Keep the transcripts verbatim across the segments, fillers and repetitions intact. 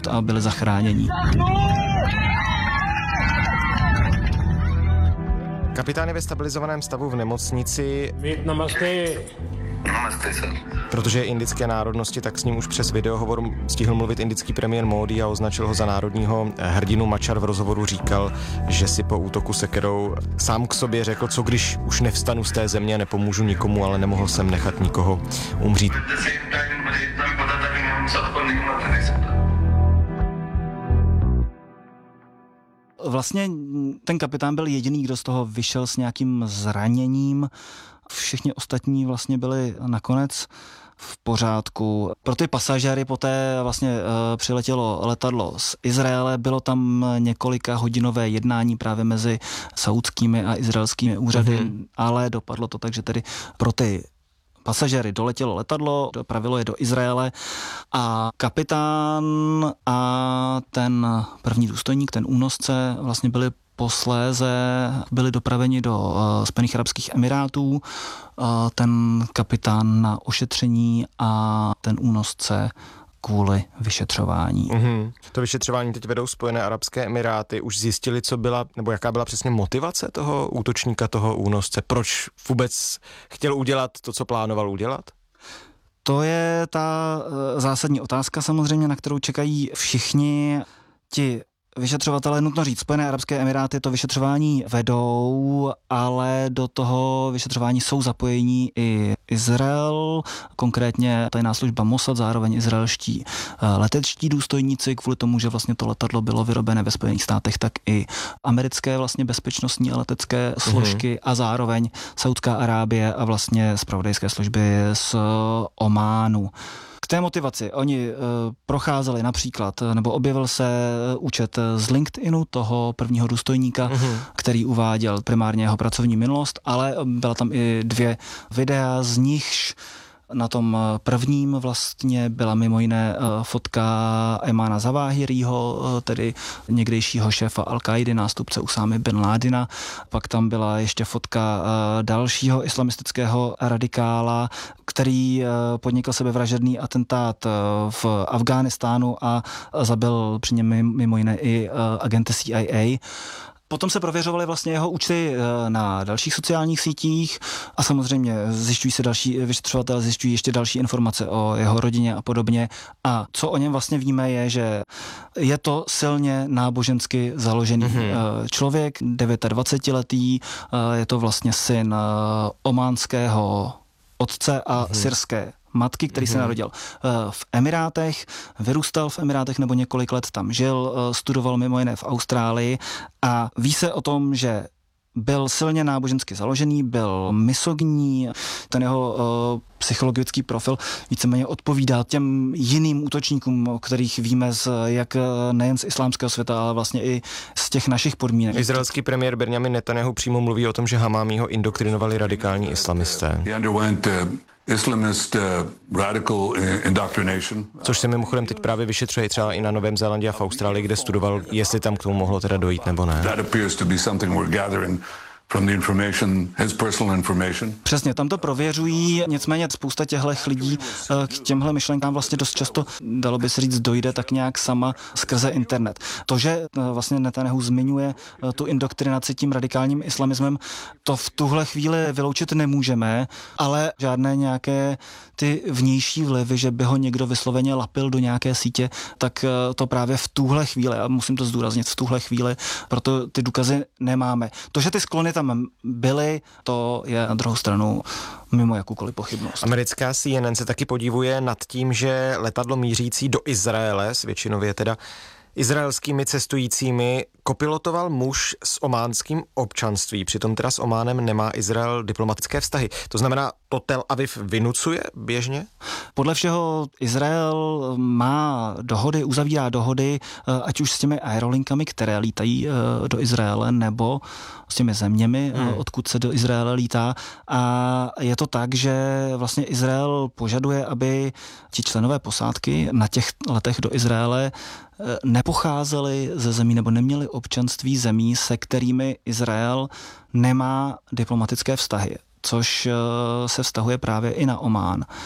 a byli zachráněni. Kapitán je ve stabilizovaném stavu v nemocnici. Namaste. Namaste, sir. Protože je indické národnosti, tak s ním už přes videohovor stihl mluvit indický premiér Módi a označil ho za národního hrdinu. Machar v rozhovoru říkal, že si po útoku sekerou sám k sobě řekl, co když už nevstanu z té země a nepomůžu nikomu, ale nemohl jsem nechat nikoho umřít. Vlastně ten kapitán byl jediný, kdo z toho vyšel s nějakým zraněním. Všichni ostatní vlastně byli nakonec v pořádku. Pro ty pasažéry poté vlastně e, přiletělo letadlo z Izraele, bylo tam několika hodinové jednání právě mezi saúdskými a izraelskými úřady, mm-hmm. ale dopadlo to tak, že tedy pro ty pasažéry doletělo letadlo, dopravilo je do Izraele a kapitán a ten první důstojník, ten únosce vlastně byli posléze byli dopraveni do uh, Spojených arabských emirátů, uh, ten kapitán na ošetření a ten únosce kvůli vyšetřování. Mm-hmm. To vyšetřování teď vedou Spojené arabské emiráty. Už zjistili, co byla, nebo jaká byla přesně motivace toho útočníka, toho únosce? Proč vůbec chtěl udělat to, co plánoval udělat? To je ta uh, zásadní otázka samozřejmě, na kterou čekají všichni ti vyšetřovatelé. Nutno říct, Spojené arabské emiráty to vyšetřování vedou, ale do toho vyšetřování jsou zapojení i Izrael, konkrétně tajná služba Mossad, zároveň izraelští letečtí důstojníci, kvůli tomu, že vlastně to letadlo bylo vyrobené ve Spojených státech, tak i americké vlastně bezpečnostní a letecké složky mm-hmm. a zároveň Saudská Arábie a vlastně zpravodajské služby z Ománu. K té motivaci oni e, procházeli například, nebo objevil se účet z LinkedInu toho prvního důstojníka, mm-hmm. který uváděl primárně jeho pracovní minulost, ale byla tam i dvě videa, z nichž na tom prvním vlastně byla mimo jiné fotka Ejmana Zawahiriho, tedy někdejšího šéfa Al-Kaidy, nástupce Usámy bin Ládina. Pak tam byla ještě fotka dalšího islamistického radikála, který podnikl sebevražedný atentát v Afghánistánu a zabil při něm mimo jiné i agenty C I A. Potom se prověřovaly vlastně jeho účty na dalších sociálních sítích a samozřejmě zjišťují se další vyšetřovatelé, zjišťují ještě další informace o jeho rodině a podobně. A co o něm vlastně víme je, že je to silně nábožensky založený mm-hmm. člověk, dvacetidevítiletý, je to vlastně syn ománského otce a mm-hmm. syrské matky, který mm-hmm. se narodil v Emirátech, vyrůstal v Emirátech nebo několik let tam žil, studoval mimo jiné v Austrálii a ví se o tom, že byl silně nábožensky založený, byl misogynní, ten jeho uh, psychologický profil víceméně odpovídá těm jiným útočníkům, o kterých víme z, jak nejen z islámského světa, ale vlastně i z těch našich podmínek. Izraelský premiér Benjamin Netanyahu přímo mluví o tom, že Hamámího indoktrinovali radikální islamisté. Islamist uh, radical indoctrination. Což se mimochodem teď právě vyšetřuje třeba i na Novém Zélandě a v Austrálii, kde studoval, jestli tam k tomu mohlo teda dojít nebo ne. That appears to be something we're gathering from the information, his personal information. Přesně, tam to prověřují, nicméně spousta těchto lidí k těmhle myšlenkám vlastně dost často, dalo by se říct, dojde tak nějak sama skrze internet. To, že vlastně Netanyahu zmiňuje tu indoktrinaci tím radikálním islamismem, to v tuhle chvíli vyloučit nemůžeme, ale žádné nějaké ty vnější vlivy, že by ho někdo vysloveně lapil do nějaké sítě, tak to právě v tuhle chvíli, a musím to zdůraznit, v tuhle chvíli, proto ty důkazy nemáme. To, že ty sklony tam byly, to je na druhou stranu mimo jakoukoliv pochybnost. Americká C N N se taky podivuje nad tím, že letadlo mířící do Izraele, s většinově teda izraelskými cestujícími, kopilotoval muž s ománským občanství. Přitom teda s Ománem nemá Izrael diplomatické vztahy. To znamená, to Tel Aviv vynucuje běžně? Podle všeho Izrael má dohody, uzavírá dohody, ať už s těmi aerolinkami, které lítají do Izraele, nebo s těmi zeměmi, hmm. odkud se do Izraele lítá. A je to tak, že vlastně Izrael požaduje, aby ti členové posádky na těch letech do Izraele nepocházeli ze zemí nebo neměli občanství zemí, se kterými Izrael nemá diplomatické vztahy, což se vztahuje právě i na Omán.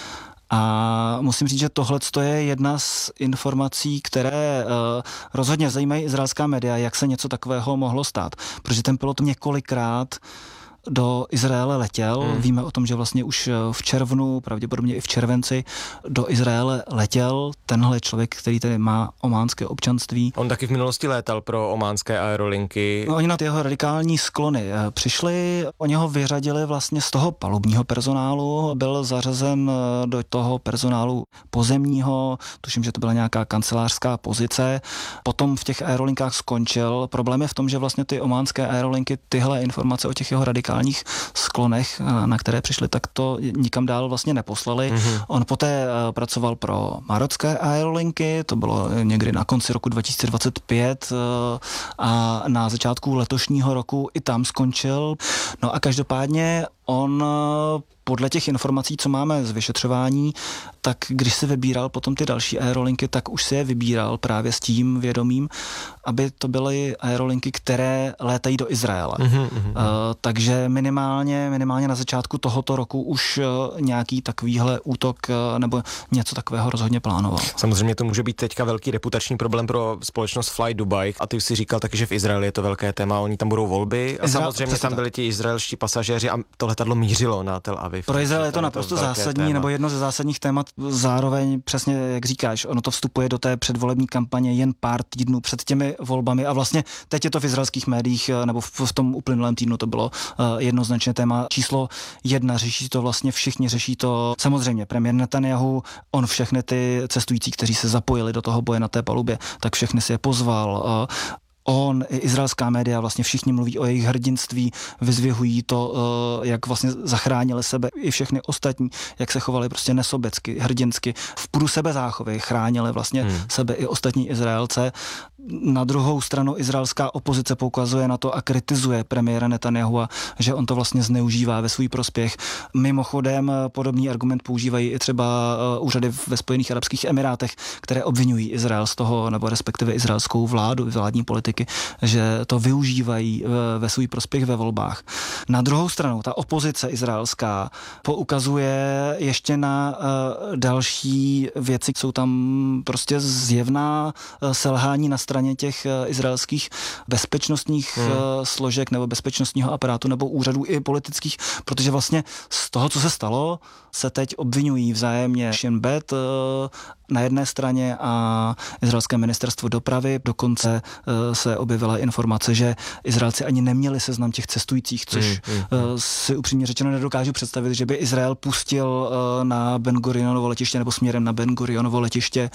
A musím říct, že tohle je jedna z informací, které uh, rozhodně zajímají izraelská média, jak se něco takového mohlo stát. Protože ten pilot několikrát do Izraele letěl. Hmm. Víme o tom, že vlastně už v červnu, pravděpodobně i v červenci, do Izraele letěl tenhle člověk, který tedy má ománské občanství. On taky v minulosti létal pro ománské aerolinky. No, oni na ty jeho radikální sklony přišli, oni ho vyřadili vlastně z toho palubního personálu, byl zařazen do toho personálu pozemního, tuším, že to byla nějaká kancelářská pozice, potom v těch aerolinkách skončil. Problém je v tom, že vlastně ty ománské aerolinky tyhle informace o těch jeho radikálních sklonech, na které přišli, tak to nikam dál vlastně neposlali. Mm-hmm. On poté pracoval pro marocké aerolinky, to bylo někdy na konci roku dva tisíce dvacet pět a na začátku letošního roku i tam skončil. No a každopádně on podle těch informací, co máme z vyšetřování, tak když se vybíral potom ty další aerolinky, tak už si je vybíral právě s tím vědomím, aby to byly aerolinky, které létají do Izraele. Mm-hmm. Uh, takže minimálně, minimálně na začátku tohoto roku už uh, nějaký takovýhle útok uh, nebo něco takového rozhodně plánoval. Samozřejmě to může být teďka velký reputační problém pro společnost Fly Dubai. A ty už si říkal taky, že v Izraeli je to velké téma, oni tam budou volby a Izrael, samozřejmě tam byli ti izraelští pasažéři a to letadlo mířilo na Tel Aviv. Pro Izrael je to naprosto zásadní, téma. Nebo jedno ze zásadních témat, zároveň přesně jak říkáš, ono to vstupuje do té předvolební kampaně jen pár týdnů před těmi volbami a vlastně teď je to v izraelských médiích, nebo v, v tom uplynulém týdnu to bylo uh, jednoznačně téma číslo jedna, řeší to vlastně všichni, řeší to samozřejmě premiér Netanyahu, on všechny ty cestující, kteří se zapojili do toho boje na té palubě, tak všechny si je pozval. Uh, On i izraelská média, vlastně všichni mluví o jejich hrdinství, vyzvěhují to, jak vlastně zachránili sebe i všechny ostatní, jak se chovali prostě nesobecky, hrdinsky, v půdu sebezáchovy chránili vlastně hmm. sebe i ostatní Izraelce. Na druhou stranu izraelská opozice poukazuje na to a kritizuje premiéra Netanyahua, že on to vlastně zneužívá ve svůj prospěch. Mimochodem podobný argument používají i třeba úřady ve Spojených arabských emirátech, které obvinují Izrael z toho, nebo respektive izraelskou vládu, vládní politiky, že to využívají ve svůj prospěch ve volbách. Na druhou stranu ta opozice izraelská poukazuje ještě na další věci, jsou tam prostě zjevná selhání na straně těch izraelských bezpečnostních hmm. složek nebo bezpečnostního aparátu nebo úřadů i politických, protože vlastně z toho, co se stalo, se teď obvinují vzájemně Shin Bet na jedné straně a izraelské ministerstvo dopravy. Dokonce se objevila informace, že Izraelci ani neměli seznam těch cestujících, což hmm, hmm, hmm. si upřímně řečeno nedokážu představit, že by Izrael pustil na Ben Gurionovo letiště nebo směrem na Ben Gurionovo letiště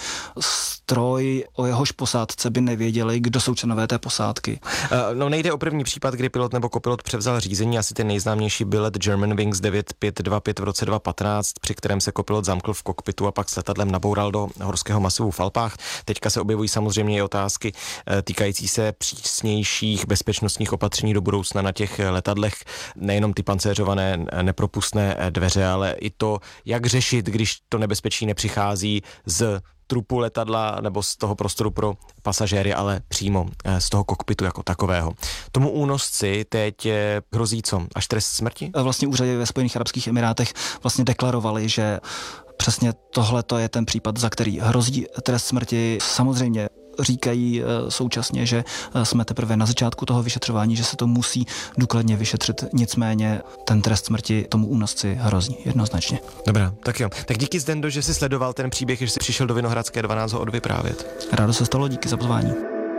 stroj, o jehož posádce by nevěděli, kdo jsou členové té posádky. Uh, no nejde o první případ, kdy pilot nebo kopilot převzal řízení, asi ten nejznámější byl let Germanwings devět pět dva pět v roce dva tisíce patnáct, při kterém se kopilot zamkl v kokpitu a pak s letadlem naboural do horského masivu v Alpách. Teďka se objevují samozřejmě i otázky týkající se přísnějších bezpečnostních opatření do budoucna na těch letadlech, nejenom ty pancéřované nepropustné dveře, ale i to, jak řešit, když to nebezpečí nepřichází z trupu letadla nebo z toho prostoru pro pasažéry, ale přímo z toho kokpitu jako takového. Tomu únosci teď hrozí co? Až trest smrti? Vlastně úřady ve Spojených arabských emirátech vlastně deklarovali, že přesně tohle to je ten případ, za který hrozí trest smrti. Samozřejmě říkají současně, že jsme teprve na začátku toho vyšetřování, že se to musí důkladně vyšetřit. Nicméně ten trest smrti tomu únosci hrozí jednoznačně. Dobrá, tak jo. Tak díky Zdendo, že jsi sledoval ten příběh, že jsi přišel do Vinohradské dvanáct ho odvyprávět. Rádo se stalo, díky za pozvání.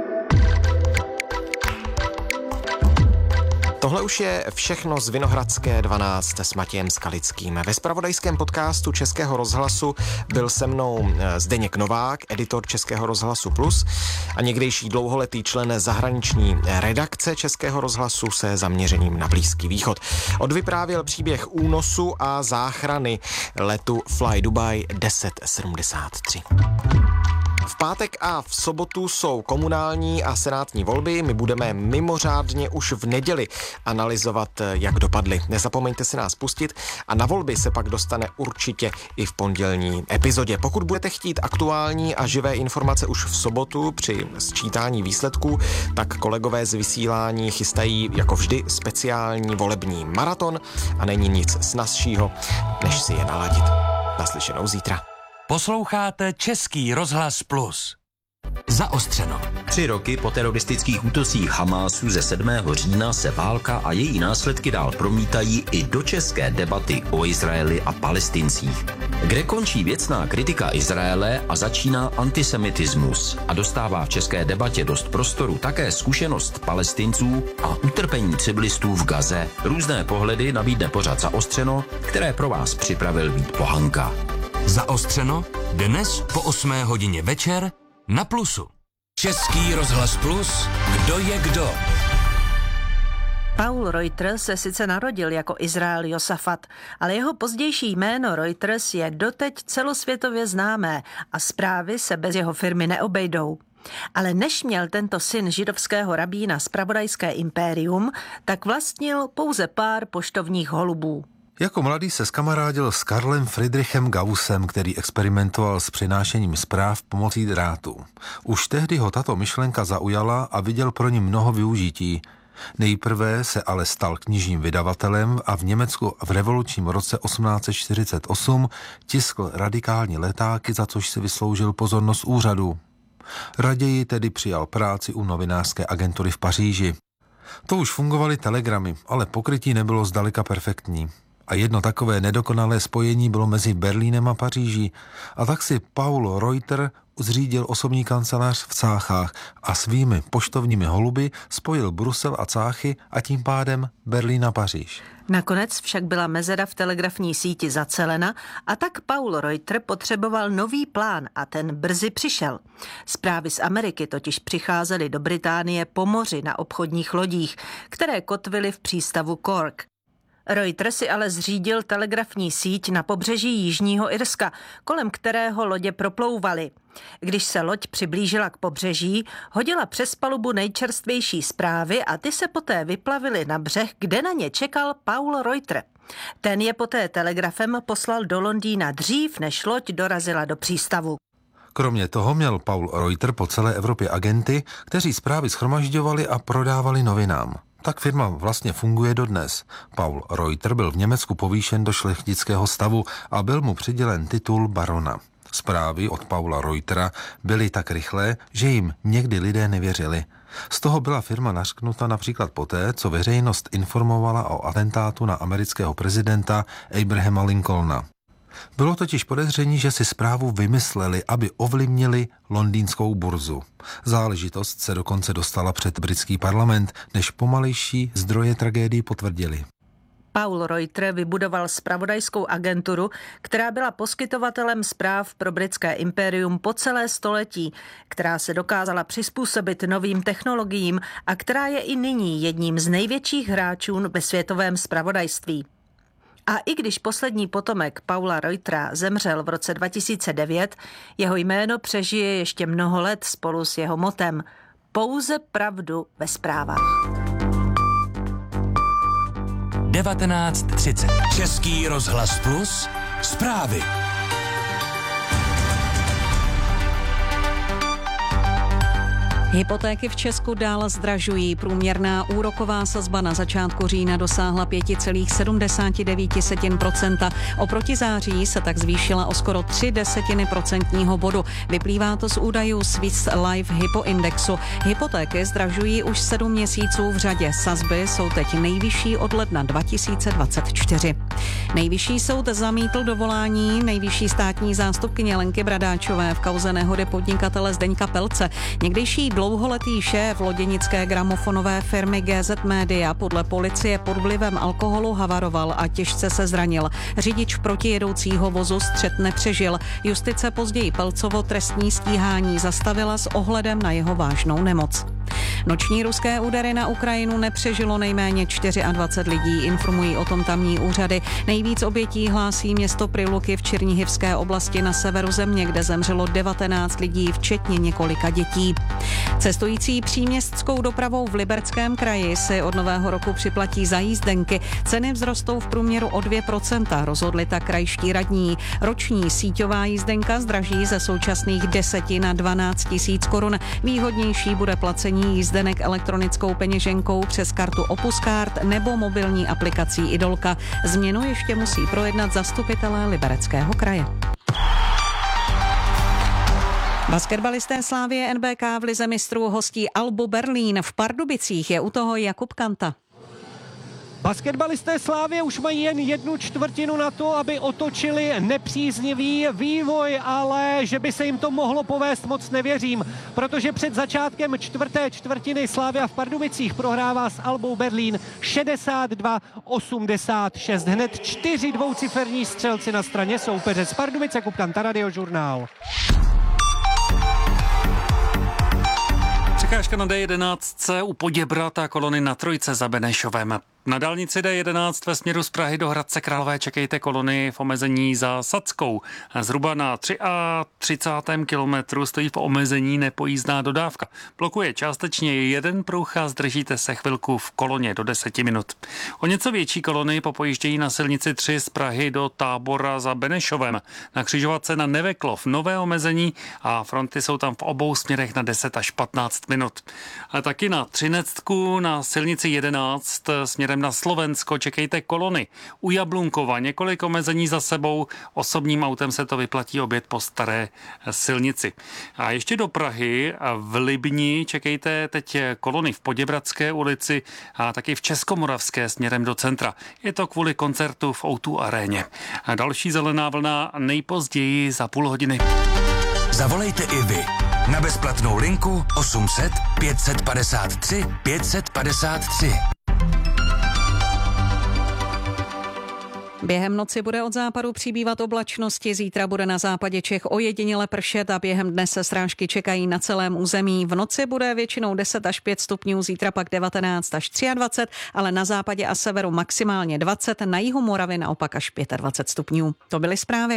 Tohle už je všechno z Vinohradské dvanáct s Matějem Skalickým. Ve zpravodajském podcastu Českého rozhlasu byl se mnou Zdeněk Novák, editor Českého rozhlasu Plus a někdejší dlouholetý člen zahraniční redakce Českého rozhlasu se zaměřením na Blízký východ. Odvyprávěl příběh únosu a záchrany letu Fly Dubai deset sedmdesát tři. V pátek a v sobotu jsou komunální a senátní volby. My budeme mimořádně už v neděli analyzovat, jak dopadly. Nezapomeňte si nás pustit a na volby se pak dostane určitě i v pondělní epizodě. Pokud budete chtít aktuální a živé informace už v sobotu při sčítání výsledků, tak kolegové z vysílání chystají jako vždy speciální volební maraton a není nic snazšího, než si je naladit. Naslyšenou zítra. Posloucháte Český rozhlas Plus. Zaostřeno. Tři roky po teroristických útocích Hamásu ze sedmého října se válka a její následky dál promítají i do české debaty o Izraeli a Palestincích. Kde končí věcná kritika Izraele a začíná antisemitismus a dostává v české debatě dost prostoru také zkušenost Palestinců a utrpení civilistů v Gaze. Různé pohledy nabídne pořad Zaostřeno, které pro vás připravil Vít Pohanka. Zaostřeno dnes po osmé hodině večer na Plusu. Český rozhlas Plus, kdo je kdo? Paul Reuters se sice narodil jako Izrael Josafat, ale jeho pozdější jméno Reuters je doteď celosvětově známé a zprávy se bez jeho firmy neobejdou. Ale než měl tento syn židovského rabína zpravodajské impérium, tak vlastnil pouze pár poštovních holubů. Jako mladý se skamarádil s Karlem Friedrichem Gaussem, který experimentoval s přinášením zpráv pomocí drátu. Už tehdy ho tato myšlenka zaujala a viděl pro ní mnoho využití. Nejprve se ale stal knižním vydavatelem a v Německu v revolučním roce osmnáct set čtyřicet osm tiskl radikální letáky, za což si vysloužil pozornost úřadu. Raději tedy přijal práci u novinářské agentury v Paříži. To už fungovaly telegramy, ale pokrytí nebylo zdaleka perfektní. A jedno takové nedokonalé spojení bylo mezi Berlínem a Paříží. A tak si Paul Reuter zřídil osobní kancelář v Cáchách a svými poštovními holuby spojil Brusel a Cáchy a tím pádem Berlín a Paříž. Nakonec však byla mezera v telegrafní síti zacelena a tak Paul Reuter potřeboval nový plán a ten brzy přišel. Zprávy z Ameriky totiž přicházely do Británie po moři na obchodních lodích, které kotvily v přístavu Cork. Reuters si ale zřídil telegrafní síť na pobřeží Jižního Irska, kolem kterého lodě proplouvaly. Když se loď přiblížila k pobřeží, hodila přes palubu nejčerstvější zprávy a ty se poté vyplavily na břeh, kde na ně čekal Paul Reuter. Ten je poté telegrafem poslal do Londýna dřív, než loď dorazila do přístavu. Kromě toho měl Paul Reuter po celé Evropě agenty, kteří zprávy shromažďovali a prodávali novinám. Tak firma vlastně funguje dodnes. Paul Reuter byl v Německu povýšen do šlechtického stavu a byl mu přidělen titul barona. Zprávy od Paula Reutera byly tak rychlé, že jim někdy lidé nevěřili. Z toho byla firma nařknuta například poté, co veřejnost informovala o atentátu na amerického prezidenta Abrahama Lincolna. Bylo totiž podezření, že si zprávu vymysleli, aby ovlivnili londýnskou burzu. Záležitost se dokonce dostala před britský parlament, než pomalejší zdroje tragédii potvrdili. Paul Reuter vybudoval zpravodajskou agenturu, která byla poskytovatelem zpráv pro britské impérium po celé století, která se dokázala přizpůsobit novým technologiím a která je i nyní jedním z největších hráčů ve světovém zpravodajství. A i když poslední potomek Paula Reutera zemřel v roce dva tisíce devět, jeho jméno přežije ještě mnoho let spolu s jeho motem Pouze pravdu ve zprávách. devatenáct třicet. Český rozhlas Plus. Zprávy. Hypotéky v Česku dál zdražují. Průměrná úroková sazba na začátku října dosáhla pět celá sedmdesát devět procenta. Oproti září se tak zvýšila o skoro tři desetiny procentního bodu. Vyplývá to z údajů Swiss Life Hypo Indexu. Hypotéky zdražují už sedm měsíců v řadě. Sazby jsou teď nejvyšší od ledna dva tisíce dvacet čtyři. Nejvyšší soud zamítl dovolání nejvyšší státní zástupkyně Lenky Bradáčové v kauze nehody podnikatele Zdeňka Pelce. Někdejší dlouholetý šéf loděnické gramofonové firmy G Z Media podle policie pod vlivem alkoholu havaroval a těžce se zranil. Řidič protijedoucího vozu střet nepřežil. Justice později Pelcovo trestní stíhání zastavila s ohledem na jeho vážnou nemoc. Noční ruské údery na Ukrajinu nepřežilo nejméně dvacet čtyři lidí, informují o tom tamní úřady. Nejvíc obětí hlásí město Priluky v Černihivské oblasti na severu země, kde zemřelo devatenáct lidí, včetně několika dětí. Cestující příměstskou dopravou v Libereckém kraji si od nového roku připlatí za jízdenky. Ceny vzrostou v průměru o dvě procenta, rozhodli tak krajští radní. Roční síťová jízdenka zdraží ze současných deseti na dvanáct tisíc korun. Výhodnější bude placení jízdenek elektronickou peněženkou přes kartu Opuskart nebo mobilní aplikací Idolka. Změnu ještě musí projednat zastupitelé Libereckého kraje. Basketbalisté Slavie N B K v lize mistrů hostí Albu Berlín. V Pardubicích je u toho Jakub Kanta. Basketbalisté Slavie už mají jen jednu čtvrtinu na to, aby otočili nepříznivý vývoj, ale že by se jim to mohlo povést, moc nevěřím, protože před začátkem čtvrté čtvrtiny Slavia v Pardubicích prohrává s Albou Berlín šedesát dva osmdesát šest. Hned čtyři dvouciferní střelci na straně soupeře. Z Pardubic Jakub Kanta, Radiožurnál. Překážka na D jedenáct u Poděbrad a kolony na Trojce za Benešovem. Na dálnici D jedenáct ve směru z Prahy do Hradce Králové čekejte kolony v omezení za Sackou. Zhruba na třicátém třetím kilometru stojí v omezení nepojízdná dodávka. Blokuje částečně jeden pruh a zdržíte se chvilku v koloně do deseti minut. O něco větší kolony popojíždějí na silnici tři z Prahy do Tábora za Benešovem. Na křižovatce na Neveklov nové omezení a fronty jsou tam v obou směrech na deset až patnáct minut. A taky na Třinectku na silnici jedenáct směrem na Slovensko čekejte kolony. U Jablunkova několik omezení za sebou, osobním autem se to vyplatí obět po staré silnici. A ještě do Prahy v Libni čekejte teď kolony v Poděbradské ulici a taky v Českomoravské směrem do centra. Je to kvůli koncertu v O dva aréně. A další zelená vlna nejpozději za půl hodiny. Zavolejte i vy na bezplatnou linku osm set pět set padesát tři pět set padesát tři. Během noci bude od západu přibývat oblačnosti, zítra bude na západě Čech ojediněle pršet a během dne se srážky čekají na celém území. V noci bude většinou deset až pět stupňů, zítra pak devatenáct až dvacet tři, ale na západě a severu maximálně dvacet, na jihu Moravy naopak až dvacet pět stupňů. To byly zprávy.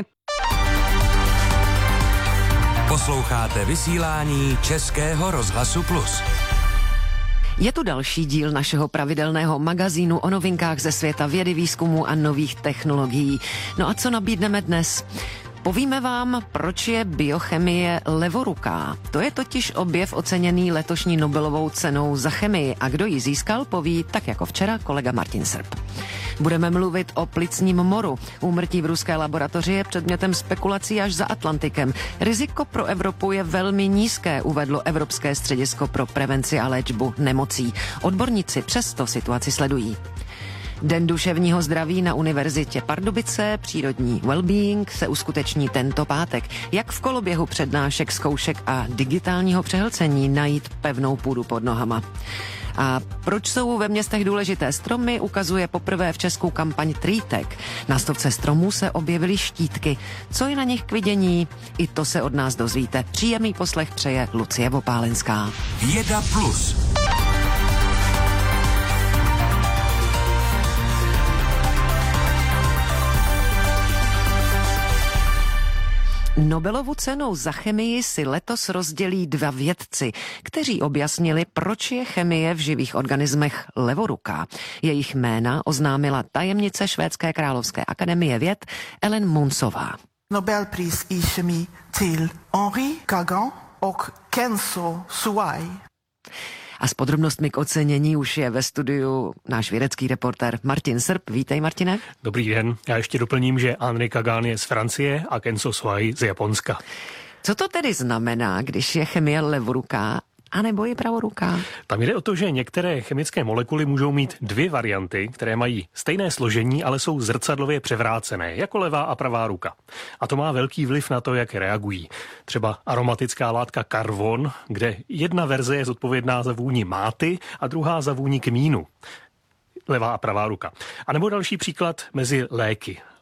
Posloucháte vysílání Českého rozhlasu Plus. Je tu další díl našeho pravidelného magazínu o novinkách ze světa vědy, výzkumu a nových technologií. No a co nabídneme dnes? Povíme vám, proč je biochemie levoruká. To je totiž objev oceněný letošní Nobelovou cenou za chemii a kdo ji získal, poví tak jako včera kolega Martin Srb. Budeme mluvit o plicním moru. Úmrtí v ruské laboratoři je předmětem spekulací až za Atlantikem. Riziko pro Evropu je velmi nízké, uvedlo Evropské středisko pro prevenci a léčbu nemocí. Odborníci přesto situaci sledují. Den duševního zdraví na Univerzitě Pardubice, přírodní wellbeing, se uskuteční tento pátek. Jak v koloběhu přednášek, zkoušek a digitálního přehlcení najít pevnou půdu pod nohama. A proč jsou ve městech důležité stromy, ukazuje poprvé v Česku kampaň Trýtek. Na stovce stromů se objevily štítky. Co je na nich k vidění? I to se od nás dozvíte. Příjemný poslech přeje Lucie Vopálenská. Věda plus. Nobelovu cenou za chemii si letos rozdělí dva vědci, kteří objasnili, proč je chemie v živých organismech levoruká. Jejich jména oznámila tajemnice Švédské královské akademie věd Ellen Munsová. Nobelpris i kemi till Henri Kagan och Kenzo Suai. A s podrobnostmi k ocenění už je ve studiu náš vědecký reportér Martin Srb. Vítej, Martine. Dobrý den. Já ještě doplním, že Henri Kagan je z Francie a Kenzo Suai z Japonska. Co to tedy znamená, když je chemie levoruká a nebo je pravoruká? Tam jde o to, že některé chemické molekuly můžou mít dvě varianty, které mají stejné složení, ale jsou zrcadlově převrácené, jako levá a pravá ruka. A to má velký vliv na to, jak reagují. Třeba aromatická látka karvon, kde jedna verze je zodpovědná za vůni máty a druhá za vůni kmínu. Levá a pravá ruka. A nebo další příklad mezi léky.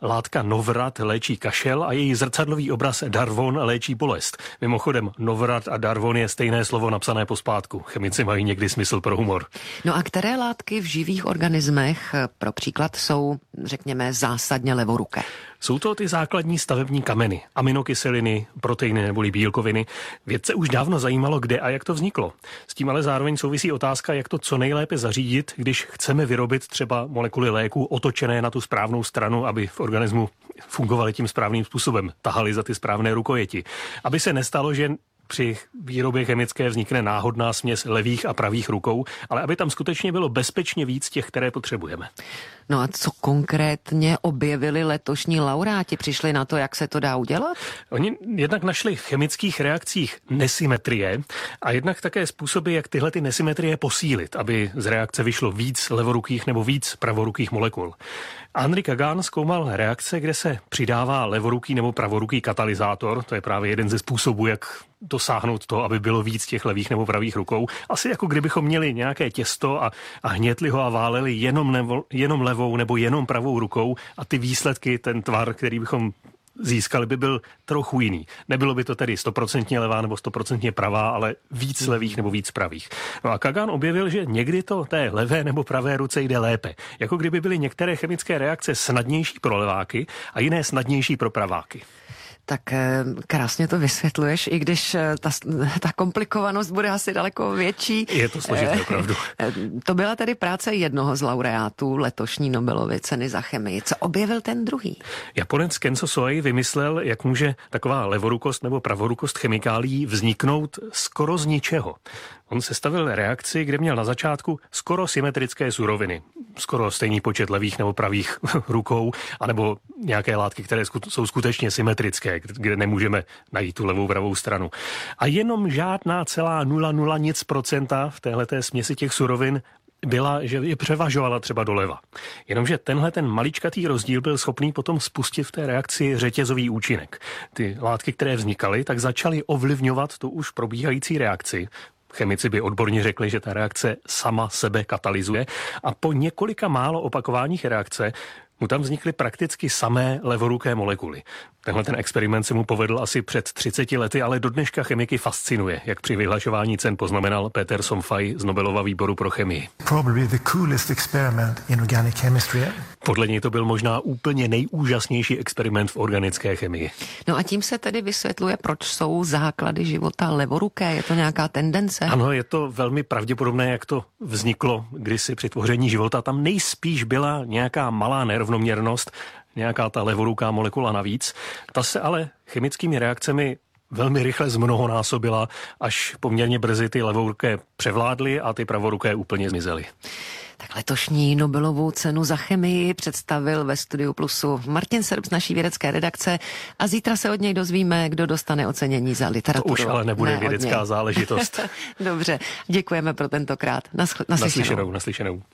látka Novrat léčí kašel a její zrcadlový obraz Darvon léčí bolest. Mimochodem, Novrat a Darvon je stejné slovo napsané pospátku. Chemici mají někdy smysl pro humor. No a které látky v živých organismech pro příklad jsou, řekněme, zásadně levoruké? Jsou to ty základní stavební kameny, aminokyseliny, proteiny neboli bílkoviny. Vědce už dávno zajímalo, kde a jak to vzniklo. S tím ale zároveň souvisí otázka, jak to co nejlépe zařídit, když chceme vyrobit třeba molekuly léků otočené na tu správnou stranu, aby v organismu fungovaly tím správným způsobem, tahali za ty správné rukojeti. Aby se nestalo, že při výrobě chemické vznikne náhodná směs levých a pravých rukou, ale aby tam skutečně bylo bezpečně víc těch, které potřebujeme. No a co konkrétně objevili letošní laureáti? Přišli na to, jak se to dá udělat? Oni jednak našli v chemických reakcích nesymetrie a jednak také způsoby, jak tyhle ty nesymetrie posílit, aby z reakce vyšlo víc levorukých nebo víc pravorukých molekul. Henri Kagan zkoumal reakce, kde se přidává levoruký nebo pravoruký katalyzátor, to je právě jeden ze způsobů, jak dosáhnout to, aby bylo víc těch levých nebo pravých rukou. Asi jako kdybychom měli nějaké těsto a, a hnětli ho a váleli jenom, nebo, jenom levou nebo jenom pravou rukou a ty výsledky, ten tvar, který bychom získali, by byl trochu jiný. Nebylo by to tedy stoprocentně levá nebo stoprocentně pravá, ale víc levých nebo víc pravých. No a Kagan objevil, že někdy to té levé nebo pravé ruce jde lépe. Jako kdyby byly některé chemické reakce snadnější pro leváky a jiné snadnější pro praváky. Tak krásně to vysvětluješ, i když ta, ta komplikovanost bude asi daleko větší. Je to složité, opravdu. To byla tedy práce jednoho z laureátů letošní Nobelovy ceny za chemii. Co objevil ten druhý? Japonec Kenzo Soei vymyslel, jak může taková levorukost nebo pravorukost chemikálií vzniknout skoro z ničeho. On sestavil reakci, kde měl na začátku skoro symetrické suroviny. Skoro stejný počet levých nebo pravých rukou, anebo nějaké látky, které jsou skutečně symetrické, kde nemůžeme najít tu levou pravou stranu. A jenom žádná celá nula nula nic procenta v téhleté směsi těch surovin byla, že je převažovala třeba doleva. Jenomže tenhle ten maličkatý rozdíl byl schopný potom spustit v té reakci řetězový účinek. Ty látky, které vznikaly, tak začaly ovlivňovat tu už probíhající reakci. Chemici by odborně řekli, že ta reakce sama sebe katalyzuje a po několika málo opakováních reakce mu tam vznikly prakticky samé levoruké molekuly. Tenhle ten experiment se mu povedl asi před třiceti lety, ale do dneška chemiky fascinuje, jak při vyhlašování cen poznamenal Peter Somfaj z Nobelova výboru pro chemii. Probably the coolest experiment in organic chemistry. Podle něj to byl možná úplně nejúžasnější experiment v organické chemii. No a tím se tedy vysvětluje, proč jsou základy života levoruké. Je to nějaká tendence? Ano, je to velmi pravděpodobné, jak to vzniklo kdysi při tvoření života. Tam nejspíš byla nějaká malá nerovnoměrnost, nějaká ta levoruká molekula navíc. Ta se ale chemickými reakcemi velmi rychle zmnohonásobila, až poměrně brzy ty levoruké převládly a ty pravoruké úplně zmizely. Tak letošní Nobelovou cenu za chemii představil ve Studiu Plusu Martin Srb z naší vědecké redakce a zítra se od něj dozvíme, kdo dostane ocenění za literaturu. To už ale nebude ne, vědecká záležitost. Dobře, děkujeme pro tentokrát. Naschle, naslyšenou. Naslyšenou, naslyšenou.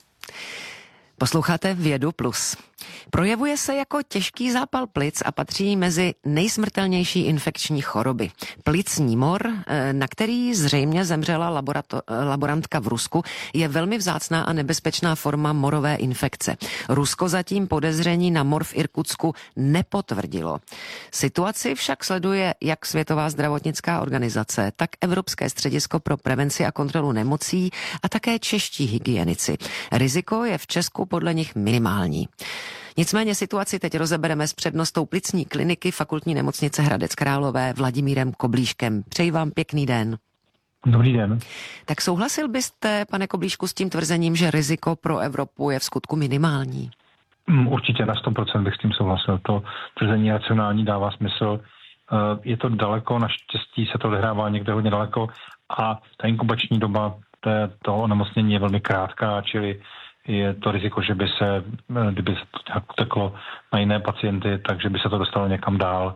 Posloucháte Vědu Plus. Projevuje se jako těžký zápal plic a patří mezi nejsmrtelnější infekční choroby. Plicní mor, na který zřejmě zemřela laborato- laborantka v Rusku, je velmi vzácná a nebezpečná forma morové infekce. Rusko zatím podezření na mor v Irkutsku nepotvrdilo. Situaci však sleduje jak Světová zdravotnická organizace, tak Evropské středisko pro prevenci a kontrolu nemocí a také čeští hygienici. Riziko je v Česku podle nich minimální. Nicméně situaci teď rozebereme s přednostou plicní kliniky Fakultní nemocnice Hradec Králové Vladimírem Koblíškem. Přeji vám pěkný den. Dobrý den. Tak souhlasil byste, pane Koblíšku, s tím tvrzením, že riziko pro Evropu je v skutku minimální? Určitě na sto procent bych s tím souhlasil. To tvrzení racionální dává smysl. Je to daleko, naštěstí se to odehrává někde hodně daleko a ta inkubační doba toho onemocnění je velmi krátká, čili je to riziko, že by se, kdyby se to nějak uteklo na jiné pacienty, takže by se to dostalo někam dál,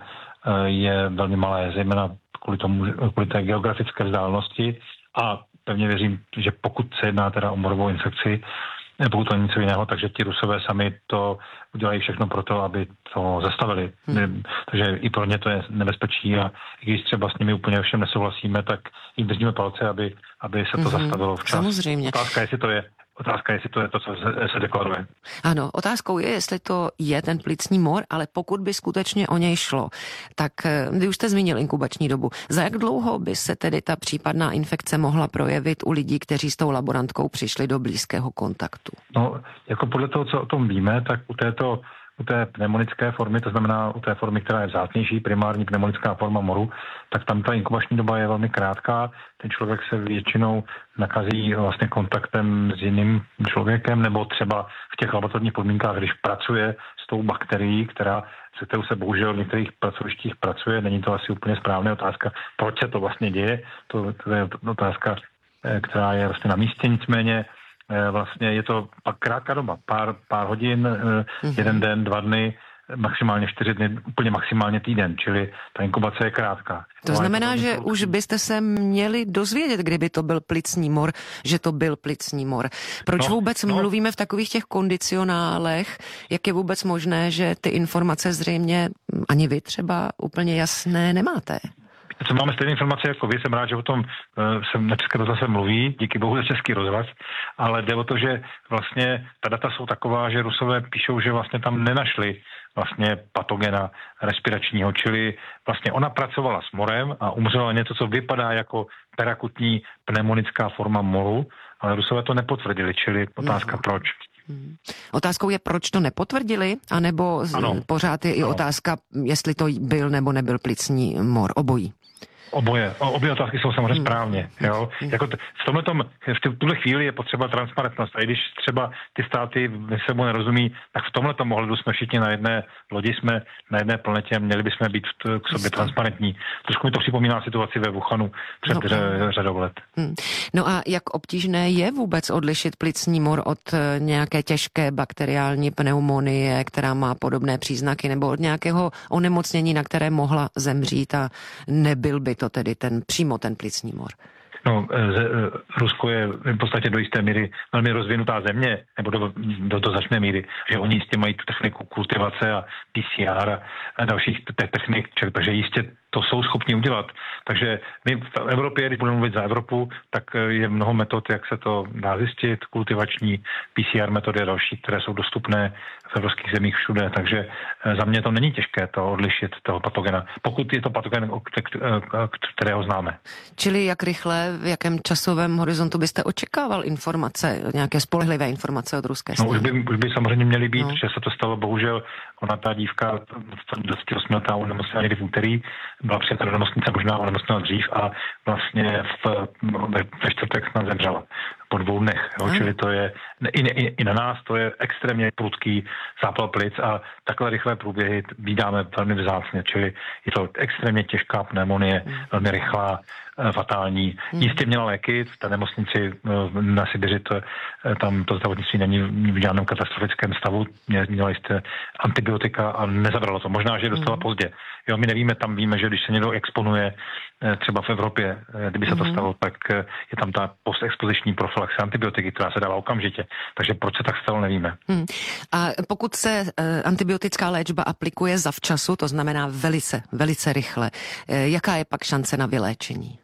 je velmi malé, zejména kvůli tomu, kvůli té geografické vzdálenosti a pevně věřím, že pokud se jedná teda o morovou infekci, pokud to něco jiného, takže ti Rusové sami to udělají všechno pro to, aby to zastavili. Hmm. Takže i pro ně to je nebezpečí a když třeba s nimi úplně všem nesouhlasíme, tak jim držíme palce, aby, aby se to hmm. zastavilo včas. Samozřejmě. Otázka, jestli to je otázka je, jestli to je to, co se, se deklaruje. Ano, otázkou je, jestli to je ten plicní mor, ale pokud by skutečně o něj šlo, tak vy už jste zmínil inkubační dobu. Za jak dlouho by se tedy ta případná infekce mohla projevit u lidí, kteří s tou laborantkou přišli do blízkého kontaktu? No, jako podle toho, co o tom víme, tak u této u té pneumonické formy, to znamená u té formy, která je vzácnější, primární pneumonická forma moru, tak tam ta inkubační doba je velmi krátká. Ten člověk se většinou nakazí vlastně kontaktem s jiným člověkem, nebo třeba v těch laboratorních podmínkách, když pracuje s tou bakterií, která, se kterou se bohužel v některých pracovištích pracuje. Není to asi úplně správná otázka, proč se to vlastně děje. To, to je otázka, která je vlastně na místě, nicméně vlastně je to pak krátká doba, pár, pár hodin, mm-hmm. jeden den, dva dny, maximálně čtyři dny, úplně maximálně týden, čili ta inkubace je krátká. To znamená, že už byste se měli dozvědět, kdyby to byl plicní mor, že to byl plicní mor. Proč no, vůbec no. mluvíme v takových těch kondicionálech? Jak je vůbec možné, že ty informace zřejmě ani vy třeba úplně jasné nemáte? Co máme stejné informace jako vy, jsem rád, že o tom se na České rozhlase mluví, díky bohu za Český rozhlas, ale jde o to, že vlastně ta data jsou taková, že Rusové píšou, že vlastně tam nenašli vlastně patogena respiračního, čili vlastně ona pracovala s morem a umřela něco, co vypadá jako perakutní pneumonická forma moru, ale Rusové to nepotvrdili, čili otázka proč. Hmm. Otázkou je, proč to nepotvrdili, anebo ano. pořád je i ano. otázka, jestli to byl nebo nebyl plicní mor, obojí. Oboje. Obě otázky jsou samozřejmě hmm. správně. Jo? Jako t- v tomhletom, v tuhle chvíli je potřeba transparentnost. A i když třeba ty státy se mu nerozumí, tak v tomhletom ohledu jsme všichni na jedné lodi, jsme na jedné planetě, měli bychom být k sobě transparentní. Trošku mi to připomíná situaci ve Wuhanu před no. řadou let. Hmm. No a jak obtížné je vůbec odlišit plicní mor od nějaké těžké bakteriální pneumonie, která má podobné příznaky, nebo od nějakého onemocnění, na které mohla zemřít a nebyl by to tedy ten, přímo ten plicní mor? No, Rusko je v podstatě do jisté míry velmi rozvinutá země, nebo do, do, do značné míry, že oni jistě mají tu techniku kultivace a P C R a dalších technik, takže jistě to jsou schopni udělat. Takže my v Evropě, když budeme mluvit za Evropu, tak je mnoho metod, jak se to dá zjistit, kultivační P C R metody a další, které jsou dostupné v evropských zemích všude. Takže za mě to není těžké to odlišit, toho patogena, pokud je to patogen, kterého známe. Čili jak rychle, v jakém časovém horizontu byste očekával informace, nějaké spolehlivé informace od ruské strany? No, už by, už by samozřejmě měly být, no. že se to stalo, bohužel, ona ta dívka dvacet osm letá onemocněla někdy v úterý, byla přijata do nemocnice, možná onemocněla dřív a vlastně v, ve čtvrtek snad zemřela po dvou dnech. Jo? Čili to je, i, i, i na nás to je extrémně prudký zápal plic a takhle rychlé průběhy vídáme velmi vzácně, čili je to extrémně těžká pneumonie, velmi rychlá, fatální. Jistě měla léky, v té nemocnici na Sibiři, to, tam to zdravotnictví není v žádném katastrofickém stavu, měla jste antibiotika a nezabralo to. Možná, že je dostala pozdě. Jo, my nevíme, tam víme, že když se někdo exponuje třeba v Evropě, kdyby se to stalo, tak je tam ta postexpoziční profilaxe antibiotiky, která se dává okamžitě. Takže proč se tak stalo, nevíme. Hmm. A pokud se antibiotická léčba aplikuje zavčasu, to znamená velice, velice rychle, jaká je pak šance na vyléčení?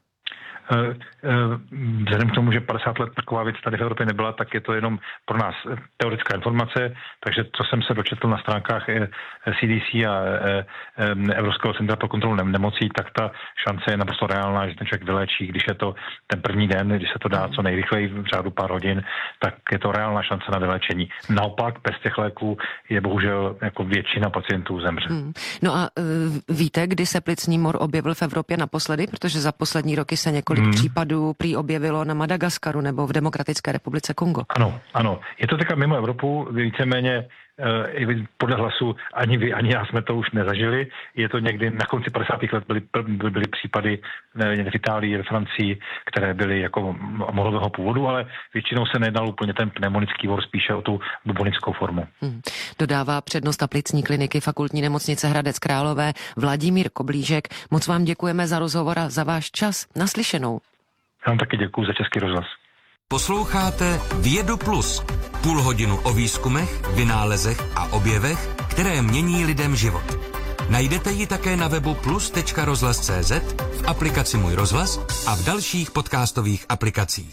Vzhledem k tomu, že padesát let taková věc tady v Evropě nebyla, tak je to jenom pro nás teoretická informace, takže co jsem se dočetl na stránkách C D C a Evropského centra pro kontrolu nemocí, tak ta šance je naprosto reálná, že ten člověk vyléčí, když je to ten první den, když se to dá co nejrychleji v řádu pár hodin, tak je to reálná šance na vyléčení. Naopak bez těch léků je bohužel jako většina pacientů zemře. Hmm. No a víte, kdy se plicní mor objevil v Evropě naposledy, protože za poslední roky se několik Hmm. případů prý objevilo na Madagaskaru nebo v Demokratické republice Kongo. Ano, ano. Je to teďka mimo Evropu, víceméně e, podle hlasu ani vy, ani já jsme to už nezažili. Je to někdy na konci padesátých let byly, byly, byly případy v Itálii, ve Francii, které byly jako morového původu, ale většinou se nejednal úplně ten pneumonický mor, spíše o tu bubonickou formu. Hmm. Dodává přednosta plicní kliniky Fakultní nemocnice Hradec Králové Vladimír Koblížek. Moc vám děkujeme za rozhovor a za váš čas. Naslyšenou. Já vám taky děkuji za Český rozhlas. Posloucháte Vědu Plus. Půl hodinu o výzkumech, vynálezech a objevech, které mění lidem život. Najdete ji také na webu plus tečka rozhlas tečka cé zet, v aplikaci Můj rozhlas a v dalších podcastových aplikacích.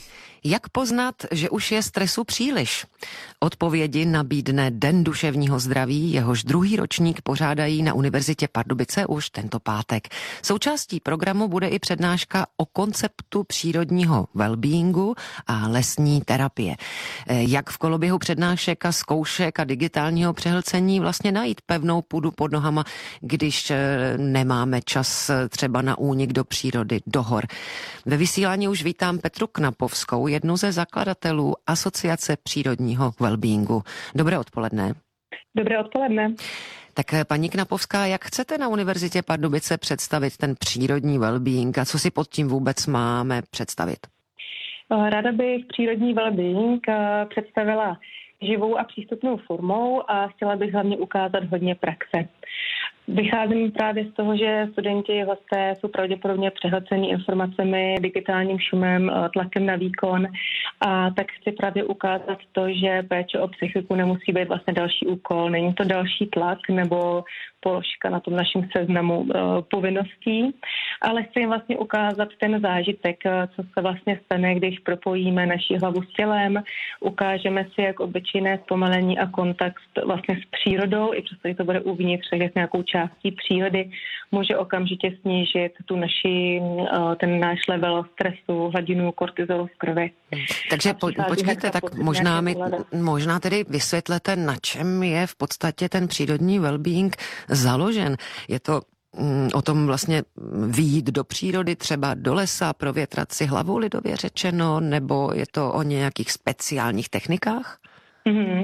Jak poznat, že už je stresu příliš? Odpovědi nabídne Den duševního zdraví, jehož druhý ročník pořádají na Univerzitě Pardubice už tento pátek. Součástí programu bude i přednáška o konceptu přírodního wellbeingu a lesní terapie. Jak v koloběhu přednášek a zkoušek a digitálního přehlcení vlastně najít pevnou půdu pod nohama, když nemáme čas třeba na únik do přírody, do hor. Ve vysílání už vítám Petru Knapovskou, jednu ze zakladatelů Asociace přírodního wellbeingu. Dobré odpoledne. Dobré odpoledne. Tak paní Knapovská, jak chcete na Univerzitě Pardubice představit ten přírodní wellbeing a co si pod tím vůbec máme představit? Ráda bych přírodní wellbeing představila živou a přístupnou formou a chtěla bych hlavně ukázat hodně praxe. Vycházím právě z toho, že studenti, hosté jsou pravděpodobně přehlcení informacemi, digitálním šumem, tlakem na výkon a tak chci právě ukázat to, že péče o psychiku nemusí být vlastně další úkol, není to další tlak nebo položka na tom našem seznamu uh, povinností, ale chci jim vlastně ukázat ten zážitek, co se vlastně stane, když propojíme naši hlavu s tělem, ukážeme si, jak obyčejné zpomalení a kontakt vlastně s přírodou, i přesto, že to bude uvnitř, tak nějakou částí přírody, může okamžitě snížit tu naši, uh, ten náš level stresu, hladinu kortizolu v krvi. Takže po, počkejte, tak možná, mi, možná tedy vysvětlete, na čem je v podstatě ten přírodní wellbeing založen. Je to mm, o tom vlastně vyjít do přírody, třeba do lesa, provětrat si hlavu, lidově řečeno, nebo je to o nějakých speciálních technikách? Mm-hmm.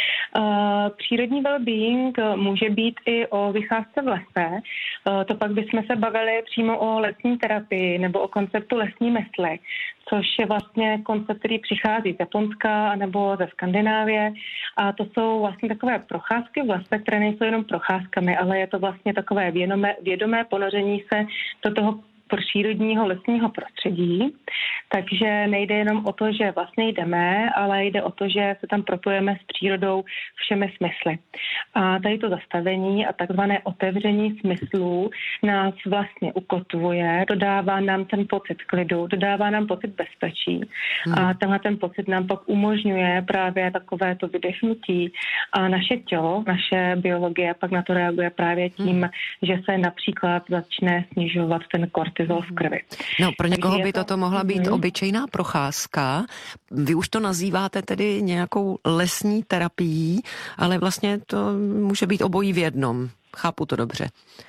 Uh, přírodní wellbeing může být i o vycházce v lese. Uh, to pak bychom se bavili přímo o lesní terapii nebo o konceptu lesní mysli, což je vlastně koncept, který přichází z Japonska nebo ze Skandinávie. A to jsou vlastně takové procházky v lese, které nejsou jenom procházkami, ale je to vlastně takové vědomé, vědomé ponoření se do toho přírodního lesního prostředí. Takže nejde jenom o to, že vlastně jdeme, ale jde o to, že se tam propojeme s přírodou všemi smysly. A tady to zastavení a takzvané otevření smyslů nás vlastně ukotvuje, dodává nám ten pocit klidu, dodává nám pocit bezpečí. Hmm. A tenhle ten pocit nám pak umožňuje právě takovéto vydechnutí. A naše tělo, naše biologie pak na to reaguje právě tím, hmm. že se například začne snižovat ten kortizol v krvi. No, pro někoho Takže by toto mohla být hmm. obyčejná procházka. Vy už to nazýváte tedy nějakou lesní terapií, ale vlastně to může být obojí v jednom. Chápu to dobře.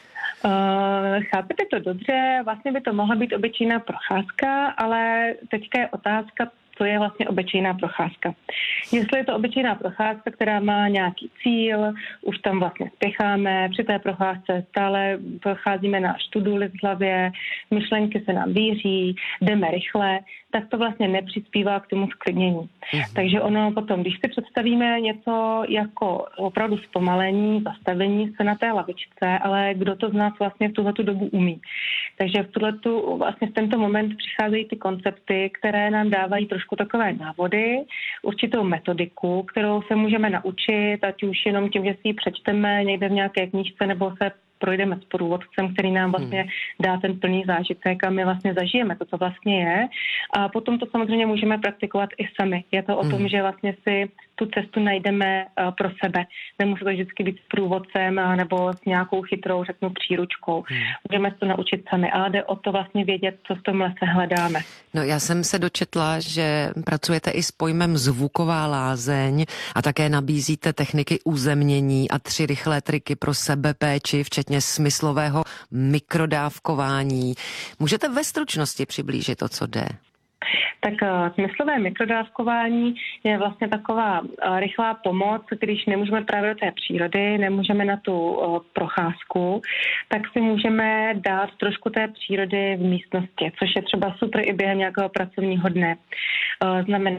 Uh, chápete to dobře, vlastně by to mohla být obyčejná procházka, ale teďka je otázka, co je vlastně obyčejná procházka. Jestli je to obyčejná procházka, která má nějaký cíl, už tam vlastně spěcháme, při té procházce stále procházíme náš to-do list v hlavě, myšlenky se nám víří, jdeme rychle, tak to vlastně nepřispívá k tomu sklidnění. Mm. Takže ono potom, když si představíme něco jako opravdu zpomalení, zastavení se na té lavičce, ale kdo to z nás vlastně v tuhletu dobu umí. Takže v tuhletu, vlastně v tento moment přicházejí ty koncepty, které nám dávají trošku takové návody, určitou metodiku, kterou se můžeme naučit, ať už jenom tím, že si ji přečteme někde v nějaké knížce nebo se projdeme s průvodcem, který nám vlastně dá ten plný zážitek a my vlastně zažijeme to, co vlastně je. A potom to samozřejmě můžeme praktikovat i sami. Je to o tom, že vlastně si tu cestu najdeme uh, pro sebe. Nemusí to vždycky být s průvodcem uh, nebo s nějakou chytrou, řeknu, příručkou. Hmm. Můžeme se to naučit sami, ale jde o to vlastně vědět, co v tom lese hledáme. No, já jsem se dočetla, že pracujete i s pojmem zvuková lázeň a také nabízíte techniky uzemnění a tři rychlé triky pro sebepéči, včetně smyslového mikrodávkování. Můžete ve stručnosti přiblížit, o co jde? Tak uh, smyslové mikrodávkování je vlastně taková uh, rychlá pomoc, když nemůžeme právě do té přírody, nemůžeme na tu uh, procházku, tak si můžeme dát trošku té přírody v místnosti, což je třeba super i během nějakého pracovního dne. Uh, znamená,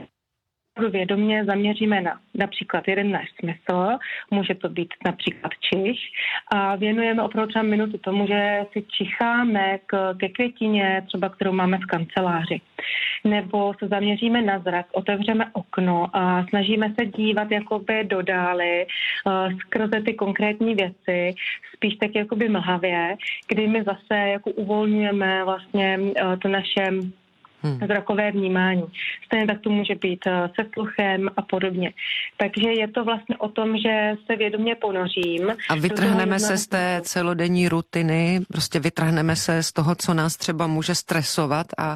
vědomě zaměříme na například jeden náš smysl, může to být například čich a věnujeme opravdu třeba minutu tomu, že si čicháme k, ke květině, třeba kterou máme v kanceláři. Nebo se zaměříme na zrak, otevřeme okno a snažíme se dívat jakoby do dály uh, skrze ty konkrétní věci, spíš tak jakoby mlhavě, kdy my zase jako uvolňujeme vlastně uh, to naše hmm. zrakové vnímání. Stejně tak to může být se sluchem a podobně. Takže je to vlastně o tom, že se vědomě ponořím. A vytrhneme se z té celodenní rutiny, prostě vytrhneme se z toho, co nás třeba může stresovat a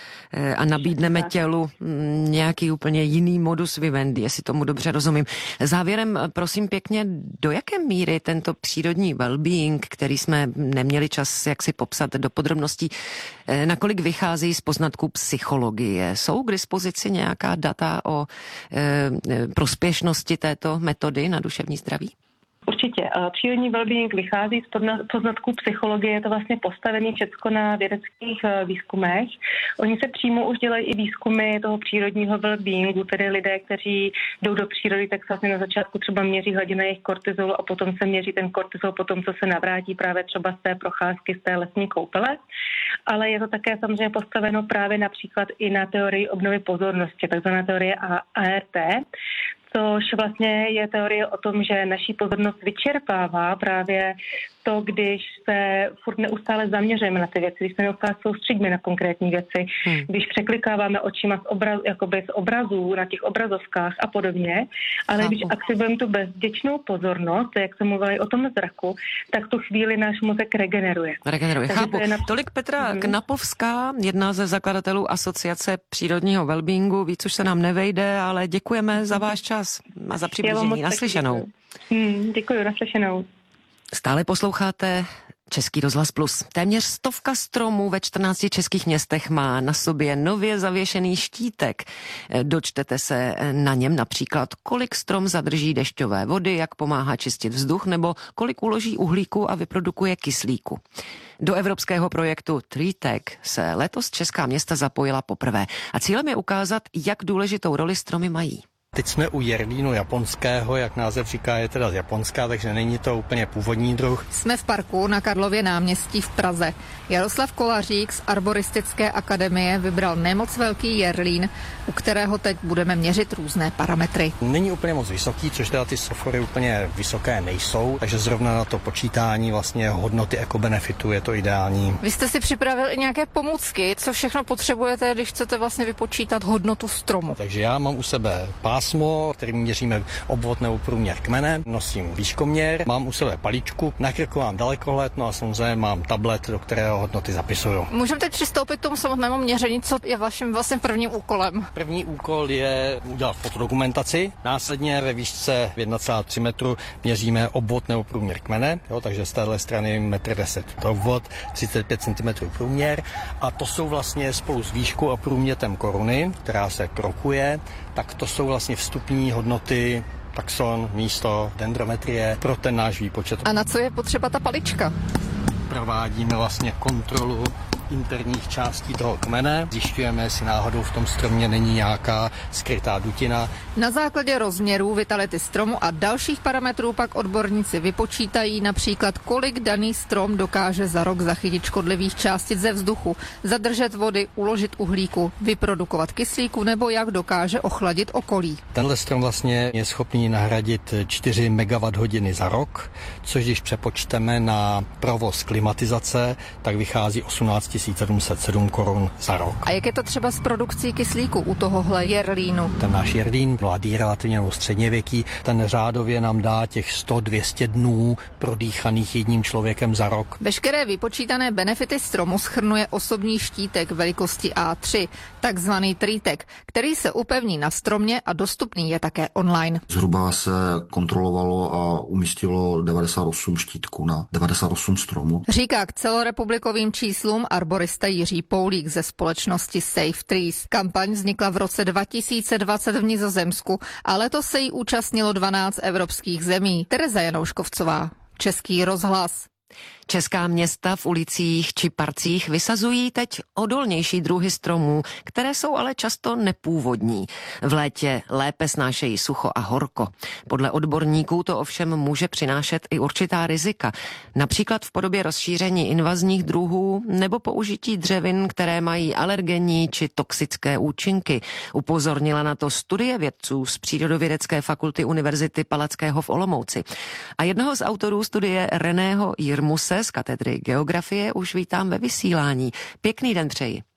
a nabídneme tělu nějaký úplně jiný modus vivendi, jestli tomu dobře rozumím. Závěrem, prosím pěkně, do jaké míry tento přírodní well-being, který jsme neměli čas jak si popsat do podrobností, nakolik vychází z poznatků psychologie? Jsou k dispozici nějaká data o e, prospěšnosti této metody na duševní zdraví? Určitě. Přírodní well-being vychází z poznatků psychologie, je to vlastně postavené všecko na vědeckých výzkumech. Oni se přímo už dělají i výzkumy toho přírodního well-beingu, tedy lidé, kteří jdou do přírody, tak se vlastně na začátku třeba měří hladina jejich kortizolu a potom se měří ten kortizol potom, co se navrátí právě třeba z té procházky, z té lesní koupele. Ale je to také samozřejmě postaveno právě například i na teorii obnovy pozornosti, takzvaná teorie A R T, což vlastně je teorie o tom, že naší pozornost vyčerpává právě to, když se furt neustále zaměřujeme na ty věci, když se neustále soustředíme na konkrétní věci, hmm. když překlikáváme očima z, obraz, jakoby z obrazů na těch obrazovkách a podobně, ale Chápu. Když aktivujeme tu bezděčnou pozornost, jak jsem mluvila i o tom zraku, tak tu chvíli náš mozek regeneruje. Regeneruje, Takže chápu. na... Tolik Petra hmm. Knapovská, jedna ze zakladatelů Asociace přírodního wellbeingu. Víc už se nám nevejde, ale děkujeme za váš čas a za přiblížení. Naslyšenou. Hmm, děkuji, naslyšenou. Stále posloucháte Český rozhlas Plus. Téměř stovka stromů ve čtrnácti českých městech má na sobě nově zavěšený štítek. Dočtete se na něm například, kolik strom zadrží dešťové vody, jak pomáhá čistit vzduch, nebo kolik uloží uhlíku a vyprodukuje kyslíku. Do evropského projektu TreeTech se letos česká města zapojila poprvé a cílem je ukázat, jak důležitou roli stromy mají. Teď jsme u jerlínu japonského, jak název říká, je teda z Japonska, takže není to úplně původní druh. Jsme v parku na Karlově náměstí v Praze. Jaroslav Kolařík z Arboristické akademie vybral nemoc velký jerlín, u kterého teď budeme měřit různé parametry. Není úplně moc vysoký, což teda ty sofory úplně vysoké nejsou, takže zrovna na to počítání vlastně hodnoty ekobenefitu je to ideální. Vy jste si připravil i nějaké pomůcky, co všechno potřebujete, když chcete vlastně vypočítat hodnotu stromu. Takže já mám u sebe pásmo, kterým měříme obvod nebo průměr kmene, nosím výškoměr, mám u sebe paličku, na krku mám dalekohled, no a samozřejmě mám tablet, do kterého hodnoty zapisuju. Můžeme teď přistoupit k tomu samotnému měření, co je vaším vlastně prvním úkolem? První úkol je udělat fotodokumentaci, následně ve výšce jedna celá tři metru měříme obvod nebo průměr kmene, jo, takže z téhle strany metr deset to obvod, třicet pět centimetrů průměr a to jsou vlastně spolu s výškou a průmětem koruny, která se krokuje, tak to jsou vlastně vstupní hodnoty taxon, místo, dendrometrie pro ten náš výpočet. A na co je potřeba ta palička? Provádíme vlastně kontrolu interních částí toho kmene. Zjišťujeme, jestli náhodou v tom stromě není nějaká skrytá dutina. Na základě rozměrů, vitality stromu a dalších parametrů pak odborníci vypočítají například, kolik daný strom dokáže za rok zachytit škodlivých částic ze vzduchu, zadržet vody, uložit uhlíku, vyprodukovat kyslíku nebo jak dokáže ochladit okolí. Tenhle strom vlastně je schopný nahradit čtyři megawatt hodiny za rok, což když přepočteme na provoz klimatizace, tak vychází osmnáct tisíc sedm set sedm korun za rok. A jak je to třeba s produkcí kyslíku u tohohle jerlínu? Ten náš jerlín, mladý relativně nebo středněvěký, ten řádově nám dá těch sto až dvě stě dnů prodýchaných jedním člověkem za rok. Veškeré vypočítané benefity stromu shrnuje osobní štítek velikosti A tři, takzvaný TreeTech, který se upevní na stromě a dostupný je také online. Zhruba se kontrolovalo a umístilo devadesát osm štítků na devadesát osm stromů. Říká k celorepublikovým číslům arborista Jiří Poulík ze společnosti Save Trees. Kampaň vznikla v roce dva tisíce dvacet v Nizozemsku a letos se jí účastnilo dvanáct evropských zemí. Tereza Janouškovcová, Český rozhlas. Česká města v ulicích či parcích vysazují teď odolnější druhy stromů, které jsou ale často nepůvodní. V létě lépe snášejí sucho a horko. Podle odborníků to ovšem může přinášet i určitá rizika, například v podobě rozšíření invazních druhů nebo použití dřevin, které mají alergenní či toxické účinky. Upozornila na to studie vědců z Přírodovědecké fakulty Univerzity Palackého v Olomouci. A jednoho z autorů studie Reného Jirmuse z katedry geografie už vítám ve vysílání. Pěkný den přeji.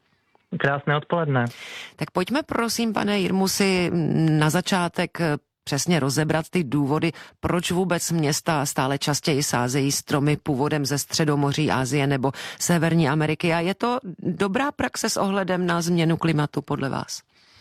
Krásné odpoledne. Tak pojďme prosím, pane Jirmusi, na začátek přesně rozebrat ty důvody, proč vůbec města stále častěji sázejí stromy původem ze Středomoří, Asie nebo Severní Ameriky. A je to dobrá praxe s ohledem na změnu klimatu podle vás?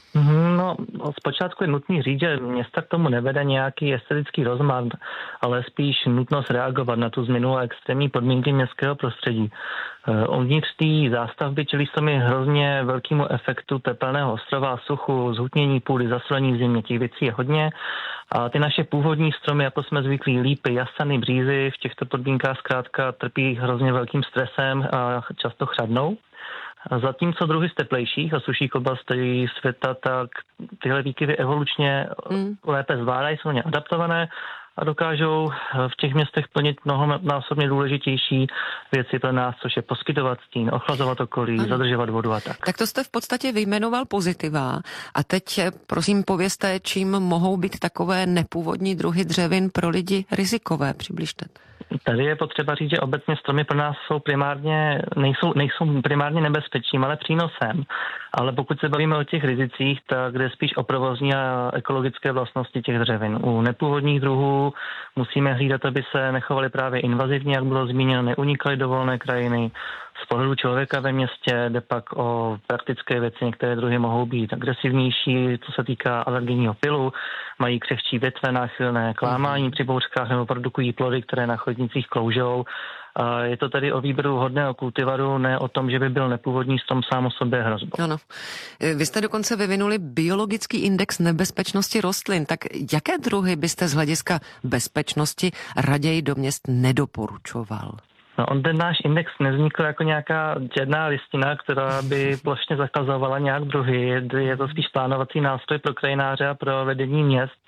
No, zpočátku je nutný říct, že města k tomu nevede nějaký estetický rozmar, ale spíš nutnost reagovat na tu změnu a extrémní podmínky městského prostředí. Uvnitř té zástavby čelí stromy hrozně velkému efektu tepelného ostrova, suchu, zhutnění půdy, zasolení v zimě, těch věcí je hodně. A ty naše původní stromy, jako jsme zvyklí, lípy, jasany, břízy, v těchto podmínkách zkrátka trpí hrozně velkým stresem a často chřadnou. Zatímco druhy z teplejších a suších oblastí světa, tak tyhle výkyvy evolučně mm. lépe zvládají, jsou adaptované a dokážou v těch městech plnit mnohonásobně důležitější věci pro nás, což je poskytovat stín, ochlazovat okolí, ano. zadržovat vodu a tak. Tak to jste v podstatě vyjmenoval pozitiva a teď prosím povězte, čím mohou být takové nepůvodní druhy dřevin pro lidi rizikové, přibližte. Tady je potřeba říct, že obecně stromy pro nás jsou primárně, nejsou, nejsou primárně nebezpečím, ale přínosem. Ale pokud se bavíme o těch rizicích, tak jde spíš o provozní a ekologické vlastnosti těch dřevin. U nepůvodních druhů musíme hlídat, aby se nechovaly právě invazivně, jak bylo zmíněno, neunikaly do volné krajiny. Z pohledu člověka ve městě jde pak o praktické věci, některé druhy mohou být agresivnější, co se týká alergenního pylu, mají křehčí větve, náchylné k lámání při bouřkách nebo produkují plody, které na chodnicích kloužou. A je to tedy o výběru hodného kultivaru, ne o tom, že by byl nepůvodní strom sám o sobě hrozbou. Ano. Vy jste dokonce vyvinuli biologický index nebezpečnosti rostlin. Tak jaké druhy byste z hlediska bezpečnosti raději do měst nedoporučoval? No, on ten náš index nevznikl jako nějaká jedna listina, která by plošně zakazovala nějak druhy. Je to spíš plánovací nástroj pro krajináře a pro vedení měst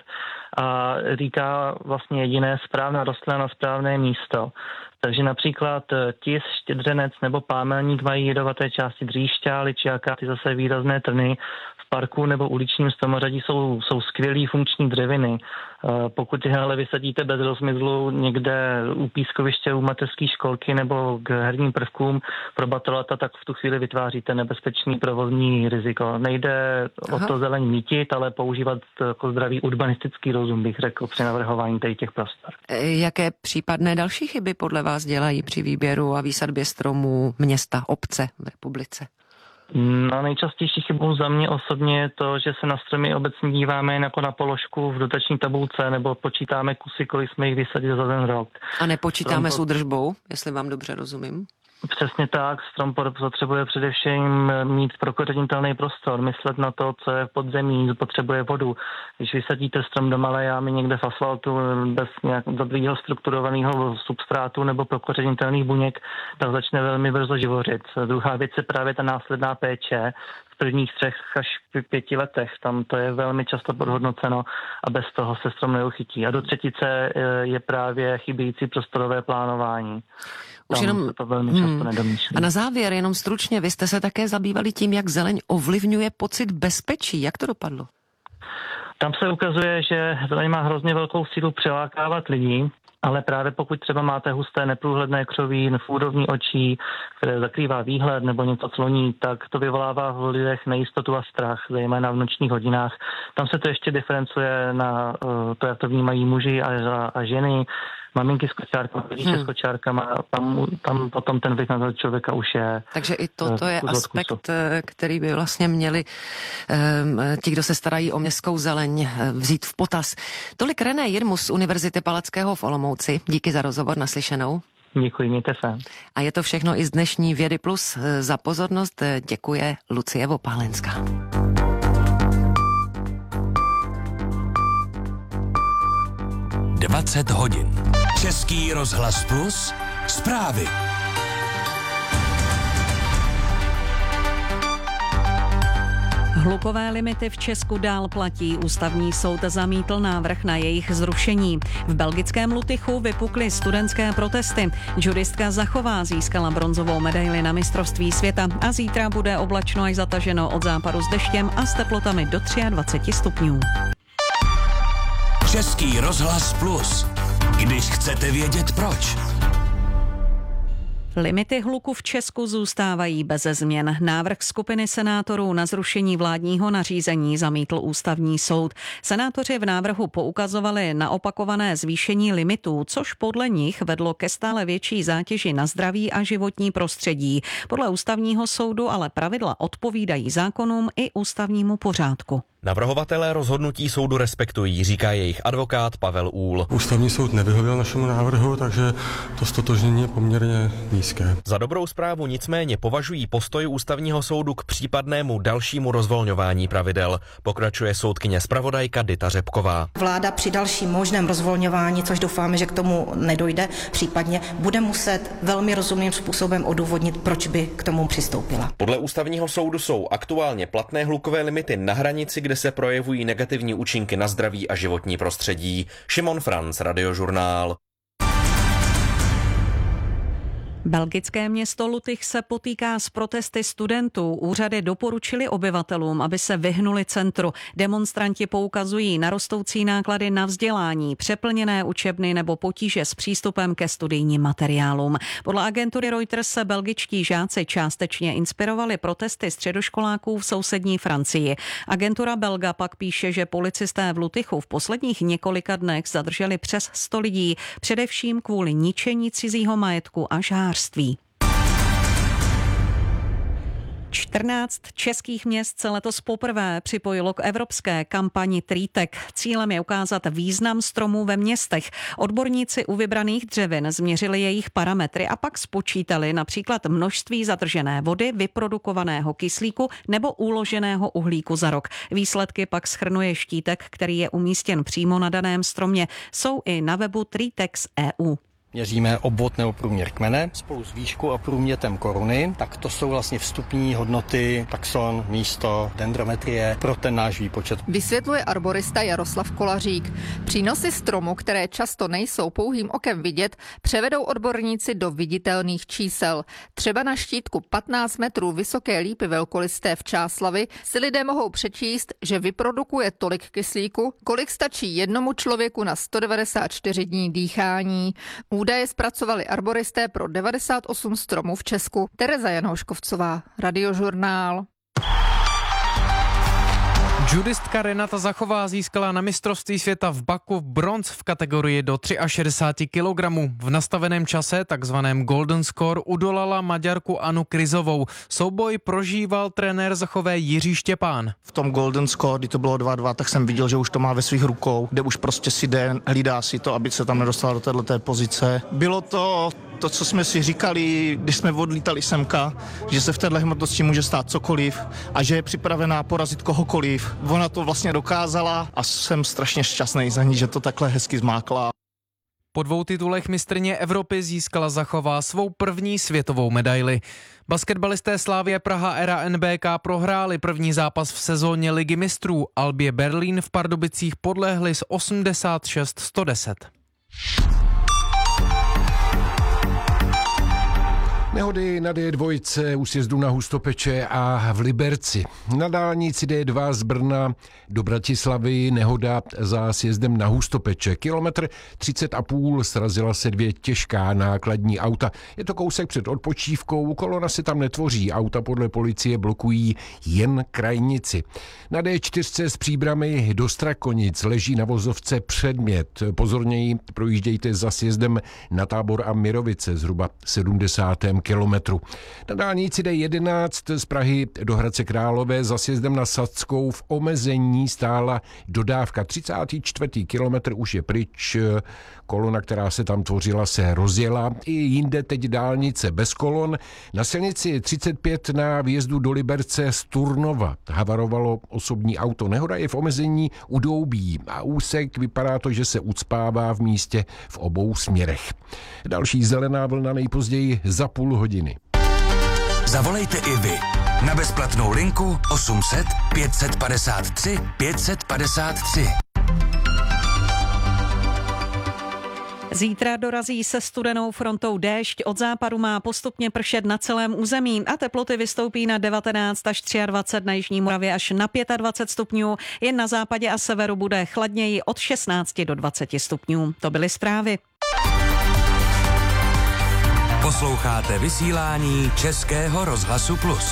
a říká vlastně jediné správná rostlina na správné místo. Takže například tis, štědřenec nebo pámelník mají jedovaté části dříšťa, ličiakáty zase výrazné trny. V parku nebo uličním stromořadí jsou, jsou skvělý funkční dřeviny. Pokud tyhle vysadíte bez rozmyslu někde u pískoviště, u mateřské školky nebo k herním prvkům pro batolata, tak v tu chvíli vytváříte nebezpečný provozní riziko. Nejde Aha. o to zeleň mítit, ale používat jako zdravý urbanistický rozum, bych řekl, při navrhování těch prostor. Jaké případné další chyby podle vás dělají při výběru a výsadbě stromů města, obce v republice? No, nejčastější chybou za mě osobně je to, že se na stromy obecně díváme jen jako na položku v dotační tabulce nebo počítáme kusy, kolik jsme jich vysadili za ten rok. A nepočítáme Strom s údržbou, jestli vám dobře rozumím? Přesně tak, strom potřebuje především mít prokořenitelný prostor, myslet na to, co je v podzemí, potřebuje vodu. Když vysadíte strom do malé jámy někde v asfaltu bez nějak dobrýho strukturovaného substrátu nebo prokořenitelných buněk, tak začne velmi brzo živořit. Druhá věc je právě ta následná péče v prvních třech až pěti letech. Tam to je velmi často podhodnoceno a bez toho se strom neuchytí. A do třetice je právě chybějící prostorové plánování. Už jenom, to velmi často nedomýšlí. A na závěr, jenom stručně, vy jste se také zabývali tím, jak zeleň ovlivňuje pocit bezpečí. Jak to dopadlo? Tam se ukazuje, že zeleň má hrozně velkou sílu přilákávat lidi, ale právě pokud třeba máte husté neprůhledné křoví v úrovni očí, které zakrývá výhled nebo něco cloní, tak to vyvolává v lidech nejistotu a strach, zejména v nočních hodinách. Tam se to ještě diferencuje na to, jak to vnímají muži a, a, a ženy. Maminky s kočárkama, rodiče hmm. s kočárkama, tam, tam potom ten vliv na toho člověka už je. Takže i toto je aspekt, který by vlastně měli um, ti, kdo se starají o městskou zeleň, vzít v potaz. Tolik René Jirmus z Univerzity Palackého v Olomouci. Díky za rozhovor, naslyšenou. Děkuji, mějte se. A je to všechno i z dnešní Vědy Plus. Za pozornost děkuje Lucie Vopálenská. dvacet hodin. Český rozhlas Plus. Zprávy. Hlukové limity v Česku dál platí. Ústavní soud zamítl návrh na jejich zrušení. V belgickém Lutychu vypukly studentské protesty. Judistka Zachová získala bronzovou medaili na mistrovství světa a zítra bude oblačno až zataženo od západu s deštěm a s teplotami do dvacet tři stupňů. Český rozhlas Plus. Když chcete vědět proč. Limity hluku v Česku zůstávají beze změn. Návrh skupiny senátorů na zrušení vládního nařízení zamítl ústavní soud. Senátoři v návrhu poukazovali na opakované zvýšení limitů, což podle nich vedlo ke stále větší zátěži na zdraví a životní prostředí. Podle ústavního soudu ale pravidla odpovídají zákonům i ústavnímu pořádku. Navrhovatelé rozhodnutí soudu respektují, říká jejich advokát Pavel Úl. Ústavní soud nevyhověl našemu návrhu, takže to ztotožnění je poměrně nízké. Za dobrou zprávu nicméně považují postoj ústavního soudu k případnému dalšímu rozvolňování pravidel. Pokračuje soudkyně zpravodajka Dita Řepková. Vláda při dalším možném rozvolňování, což doufáme, že k tomu nedojde, případně bude muset velmi rozumným způsobem odůvodnit, proč by k tomu přistoupila. Podle ústavního soudu jsou aktuálně platné hlukové limity na hranici, kde se projevují negativní účinky na zdraví a životní prostředí. Šimon Franc, Radiožurnál. Belgické město Lutych se potýká s protesty studentů. Úřady doporučili obyvatelům, aby se vyhnuli centru. Demonstranti poukazují na rostoucí náklady na vzdělání, přeplněné učebny nebo potíže s přístupem ke studijním materiálům. Podle agentury Reuters se belgičtí žáci částečně inspirovali protesty středoškoláků v sousední Francii. Agentura Belga pak píše, že policisté v Lutychu v posledních několika dnech zadrželi přes sto lidí, především kvůli ničení cizího majetku a žhářství. čtrnáct českých měst se letos poprvé připojilo k evropské kampani Trýtek. Cílem je ukázat význam stromů ve městech. Odborníci u vybraných dřevin změřili jejich parametry a pak spočítali například množství zadržené vody, vyprodukovaného kyslíku nebo uloženého uhlíku za rok. Výsledky pak shrnuje štítek, který je umístěn přímo na daném stromě. Jsou i na webu Trýtex tečka e u. Měříme obvod nebo průměr kmene spolu s výškou a průmětem koruny, tak to jsou vlastně vstupní hodnoty, taxon, místo, dendrometrie pro ten náš výpočet. Vysvětluje arborista Jaroslav Kolařík. Přínosy stromu, které často nejsou pouhým okem vidět, převedou odborníci do viditelných čísel. Třeba na štítku patnáct metrů vysoké lípy velkolisté v Čáslavi si lidé mohou přečíst, že vyprodukuje tolik kyslíku, kolik stačí jednomu člověku na sto devadesát čtyři dní dýchání. Údaje zpracovali arboristé pro devadesát osm stromů v Česku. Tereza Janouškovcová, Radiožurnál. Judistka Renata Zachová získala na mistrovství světa v Baku bronz v kategorii do šedesáti třech kilogramů. V nastaveném čase, takzvaném Golden Score, udolala Maďarku Anu Kryzovou. Souboj prožíval trenér Zachové Jiří Štěpán. V tom Golden Score, kdy to bylo dva dva, tak jsem viděl, že už to má ve svých rukou, kde už prostě si jde, hlídá si to, aby se tam nedostala do této pozice. Bylo to to, co jsme si říkali, když jsme odlítali semka, že se v téhle hmotnosti může stát cokoliv a že je připravená porazit kohokoliv. Ona to vlastně dokázala a jsem strašně šťastný za ní, že to takhle hezky zmákla. Po dvou titulech mistryně Evropy získala Zachová svou první světovou medaili. Basketbalisté Slavie Praha Era N B K prohráli první zápas v sezóně Ligy mistrů. Albě Berlín v Pardubicích podlehli s osmdesát šest sto deset. Nehody na D dva u sjezdu na Hustopeče a v Liberci. Na dálnici D dva z Brna do Bratislavy nehoda za sjezdem na Hustopeče. Kilometr třicet a půl, srazila se dvě těžká nákladní auta. Je to kousek před odpočívkou, kolona se tam netvoří. Auta podle policie blokují jen krajnici. Na D čtyři z Příbramy do Strakonic leží na vozovce předmět. Pozorněji projíždějte za sjezdem na Tábor a Mirovice, zhruba sedmdesátém kilometru. Na dálnici D jedenáct z Prahy do Hradce Králové za sjezdem na Sadskou v omezení stála dodávka. třicátý čtvrtý kilometr už je pryč. Kolona, která se tam tvořila, se rozjela. I jinde teď dálnice bez kolon. Na silnici třicet pět na výjezdu do Liberce z Turnova havarovalo osobní auto. Nehoda je v omezení u Doubí a úsek vypadá to, že se ucpává v místě v obou směrech. Další zelená vlna nejpozději za půl hodiny. Zavolejte i vy na bezplatnou linku osm set pět set padesát tři pět set padesát tři. Zítra dorazí se studenou frontou déšť, od západu má postupně pršet na celém území a teploty vystoupí na devatenáct až dvacet tři, na jižní Moravě až na dvacet pět stupňů, jen na západě a severu bude chladněji od šestnáct do dvaceti stupňů. To byly zprávy. Posloucháte vysílání Českého rozhlasu Plus.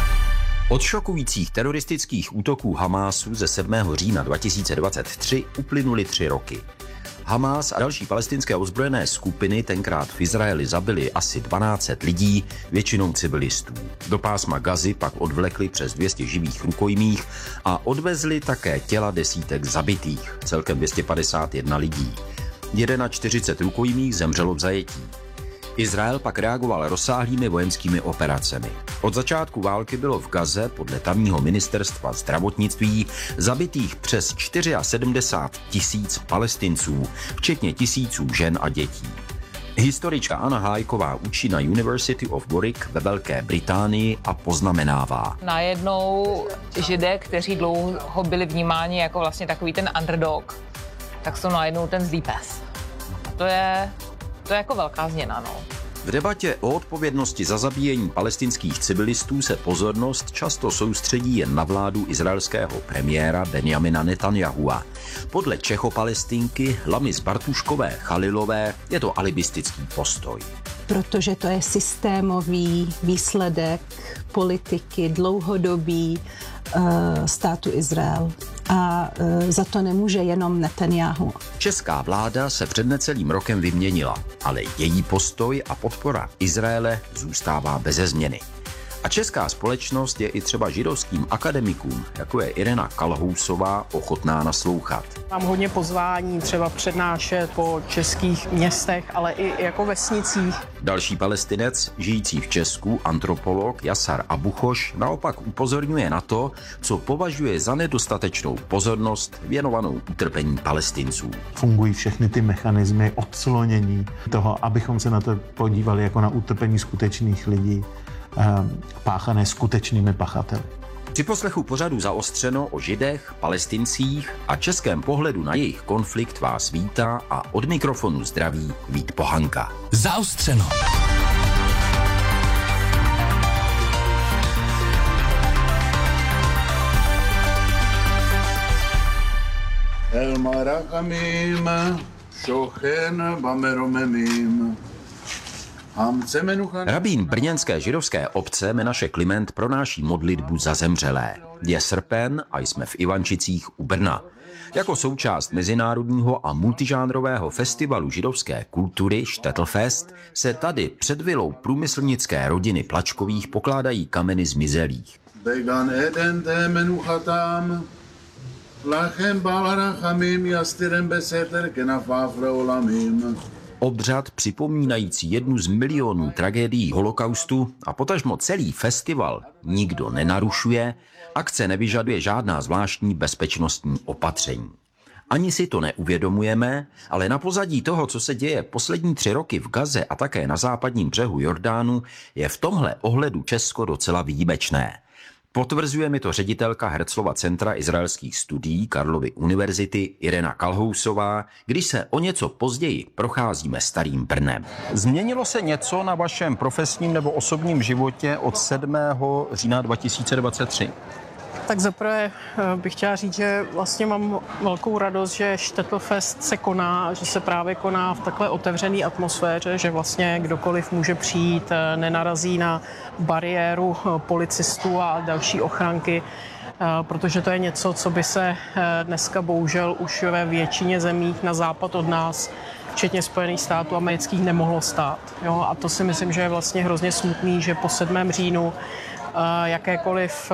Od šokujících teroristických útoků Hamásu ze sedmého října dva tisíce dvacet tři uplynuly tři roky. Hamás a další palestinské ozbrojené skupiny tenkrát v Izraeli zabili asi dvanáct set lidí, většinou civilistů. Do pásma Gazy pak odvlekli přes dvě stě živých rukojmích a odvezli také těla desítek zabitých, celkem dvě stě padesát jedna lidí. čtyřicet jedna rukojmích zemřelo v zajetí. Izrael pak reagoval rozsáhlými vojenskými operacemi. Od začátku války bylo v Gaze podle tamního ministerstva zdravotnictví zabitých přes sedmdesát čtyři tisíc Palestinců, včetně tisíců žen a dětí. Historička Anna Hájková učí na University of Warwick ve Velké Británii a poznamenává. Najednou Židé, kteří dlouho byli vnímáni jako vlastně takový ten underdog, tak jsou najednou ten zlý pes. To je... To je jako velká změna, no. V debatě o odpovědnosti za zabíjení palestinských civilistů se pozornost často soustředí jen na vládu izraelského premiéra Benjamina Netanyahua. Podle Čechopalestinky Lamis Bartuškové Chalilové je to alibistický postoj. Protože to je systémový výsledek politiky dlouhodobý uh, státu Izrael. A uh, za to nemůže jenom Netanyahu. Česká vláda se před necelým rokem vyměnila, ale její postoj a podpora Izraele zůstává beze změny. A česká společnost je i třeba židovským akademikům, jako je Irena Kalhousová, ochotná naslouchat. Mám hodně pozvání třeba přednášet po českých městech, ale i jako vesnicích. Další Palestinec, žijící v Česku, antropolog Jasar Abuchoš, naopak upozorňuje na to, co považuje za nedostatečnou pozornost věnovanou utrpení Palestinců. Fungují všechny ty mechanismy odclonění toho, abychom se na to podívali jako na utrpení skutečných lidí, páchané skutečnými pachateli. Při poslechu pořadu Zaostřeno o Židech, Palestincích a českém pohledu na jejich konflikt vás vítá a od mikrofonu zdraví Vít Pohanka. Zaostřeno. El marachamim shochen bameromemim. Rabín brněnské židovské obce Menaše Kliment pronáší modlitbu za zemřelé. Je srpen a jsme v Ivančicích u Brna. Jako součást mezinárodního a multižánrového festivalu židovské kultury Štettlfest se tady před vilou průmyslnické rodiny Plačkových pokládají kameny zmizelých. Began eden te menuchatam, lachem balarachamim jastirem beseter kenafafre olamim. Obřad připomínající jednu z milionů tragédií holokaustu a potažmo celý festival nikdo nenarušuje, akce nevyžaduje žádná zvláštní bezpečnostní opatření. Ani si to neuvědomujeme, ale na pozadí toho, co se děje poslední tři roky v Gaze a také na západním břehu Jordánu, je v tomhle ohledu Česko docela výjimečné. Potvrzuje mi to ředitelka Herzlova centra izraelských studií Karlovy univerzity Irena Kalhousová, když se o něco později procházíme starým Brnem. Změnilo se něco na vašem profesním nebo osobním životě od sedmého října dva tisíce dvacet tři? Tak zaprvé bych chtěla říct, že vlastně mám velkou radost, že Štettlfest se koná, že se právě koná v takhle otevřené atmosféře, že vlastně kdokoliv může přijít, nenarazí na bariéru policistů a další ochranky, protože to je něco, co by se dneska bohužel už ve většině zemích na západ od nás, včetně Spojených států amerických, nemohlo stát. Jo? A to si myslím, že je vlastně hrozně smutný, že po sedmém říjnu jakékoliv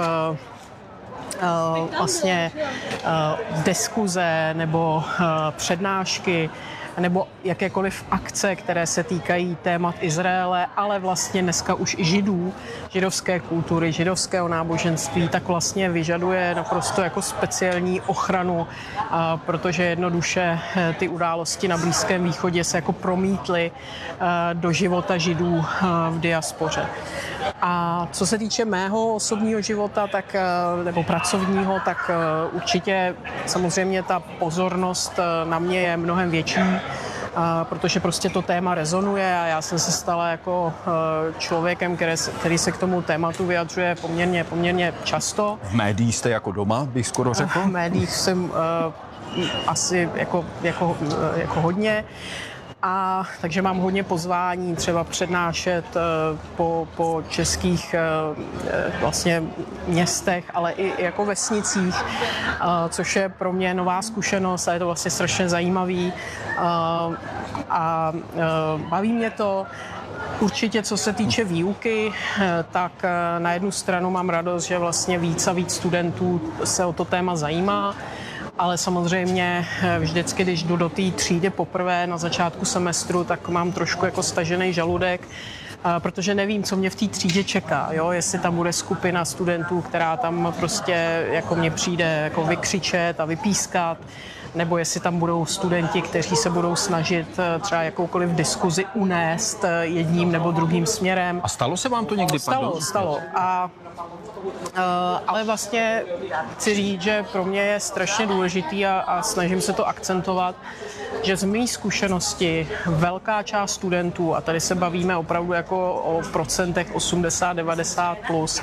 vlastně diskuze nebo přednášky nebo jakékoliv akce, které se týkají témat Izraele, ale vlastně dneska už i židů, židovské kultury, židovského náboženství, tak vlastně vyžaduje naprosto jako speciální ochranu, protože jednoduše ty události na Blízkém východě se jako promítly do života židů v diaspoře. A co se týče mého osobního života, tak, nebo pracovního, tak určitě samozřejmě ta pozornost na mě je mnohem větší, protože prostě to téma rezonuje a já jsem se stala jako člověkem, který se, který se k tomu tématu vyjadřuje poměrně, poměrně často. V médiích jste jako doma, bych skoro řekl? V médiích jsem uh, asi jako, jako, jako hodně. A takže mám hodně pozvání třeba přednášet po, po českých vlastně městech, ale i jako vesnicích, což je pro mě nová zkušenost a je to vlastně strašně zajímavý a baví mě to. Určitě, co se týče výuky, tak na jednu stranu mám radost, že vlastně víc a víc studentů se o to téma zajímá, ale samozřejmě vždycky, když jdu do té třídy poprvé na začátku semestru, tak mám trošku jako stažený žaludek, protože nevím, co mě v té třídě čeká, jo? Jestli tam bude skupina studentů, která tam prostě jako mě přijde jako vykřičet a vypískat, nebo jestli tam budou studenti, kteří se budou snažit třeba jakoukoliv diskuzi unést jedním nebo druhým směrem. A stalo se vám to někdy? Stalo, pardon? stalo. A, ale vlastně chci říct, že pro mě je strašně důležitý a, a snažím se to akcentovat, že z mé zkušenosti velká část studentů, a tady se bavíme opravdu jako o procentech osmdesát devadesát plus,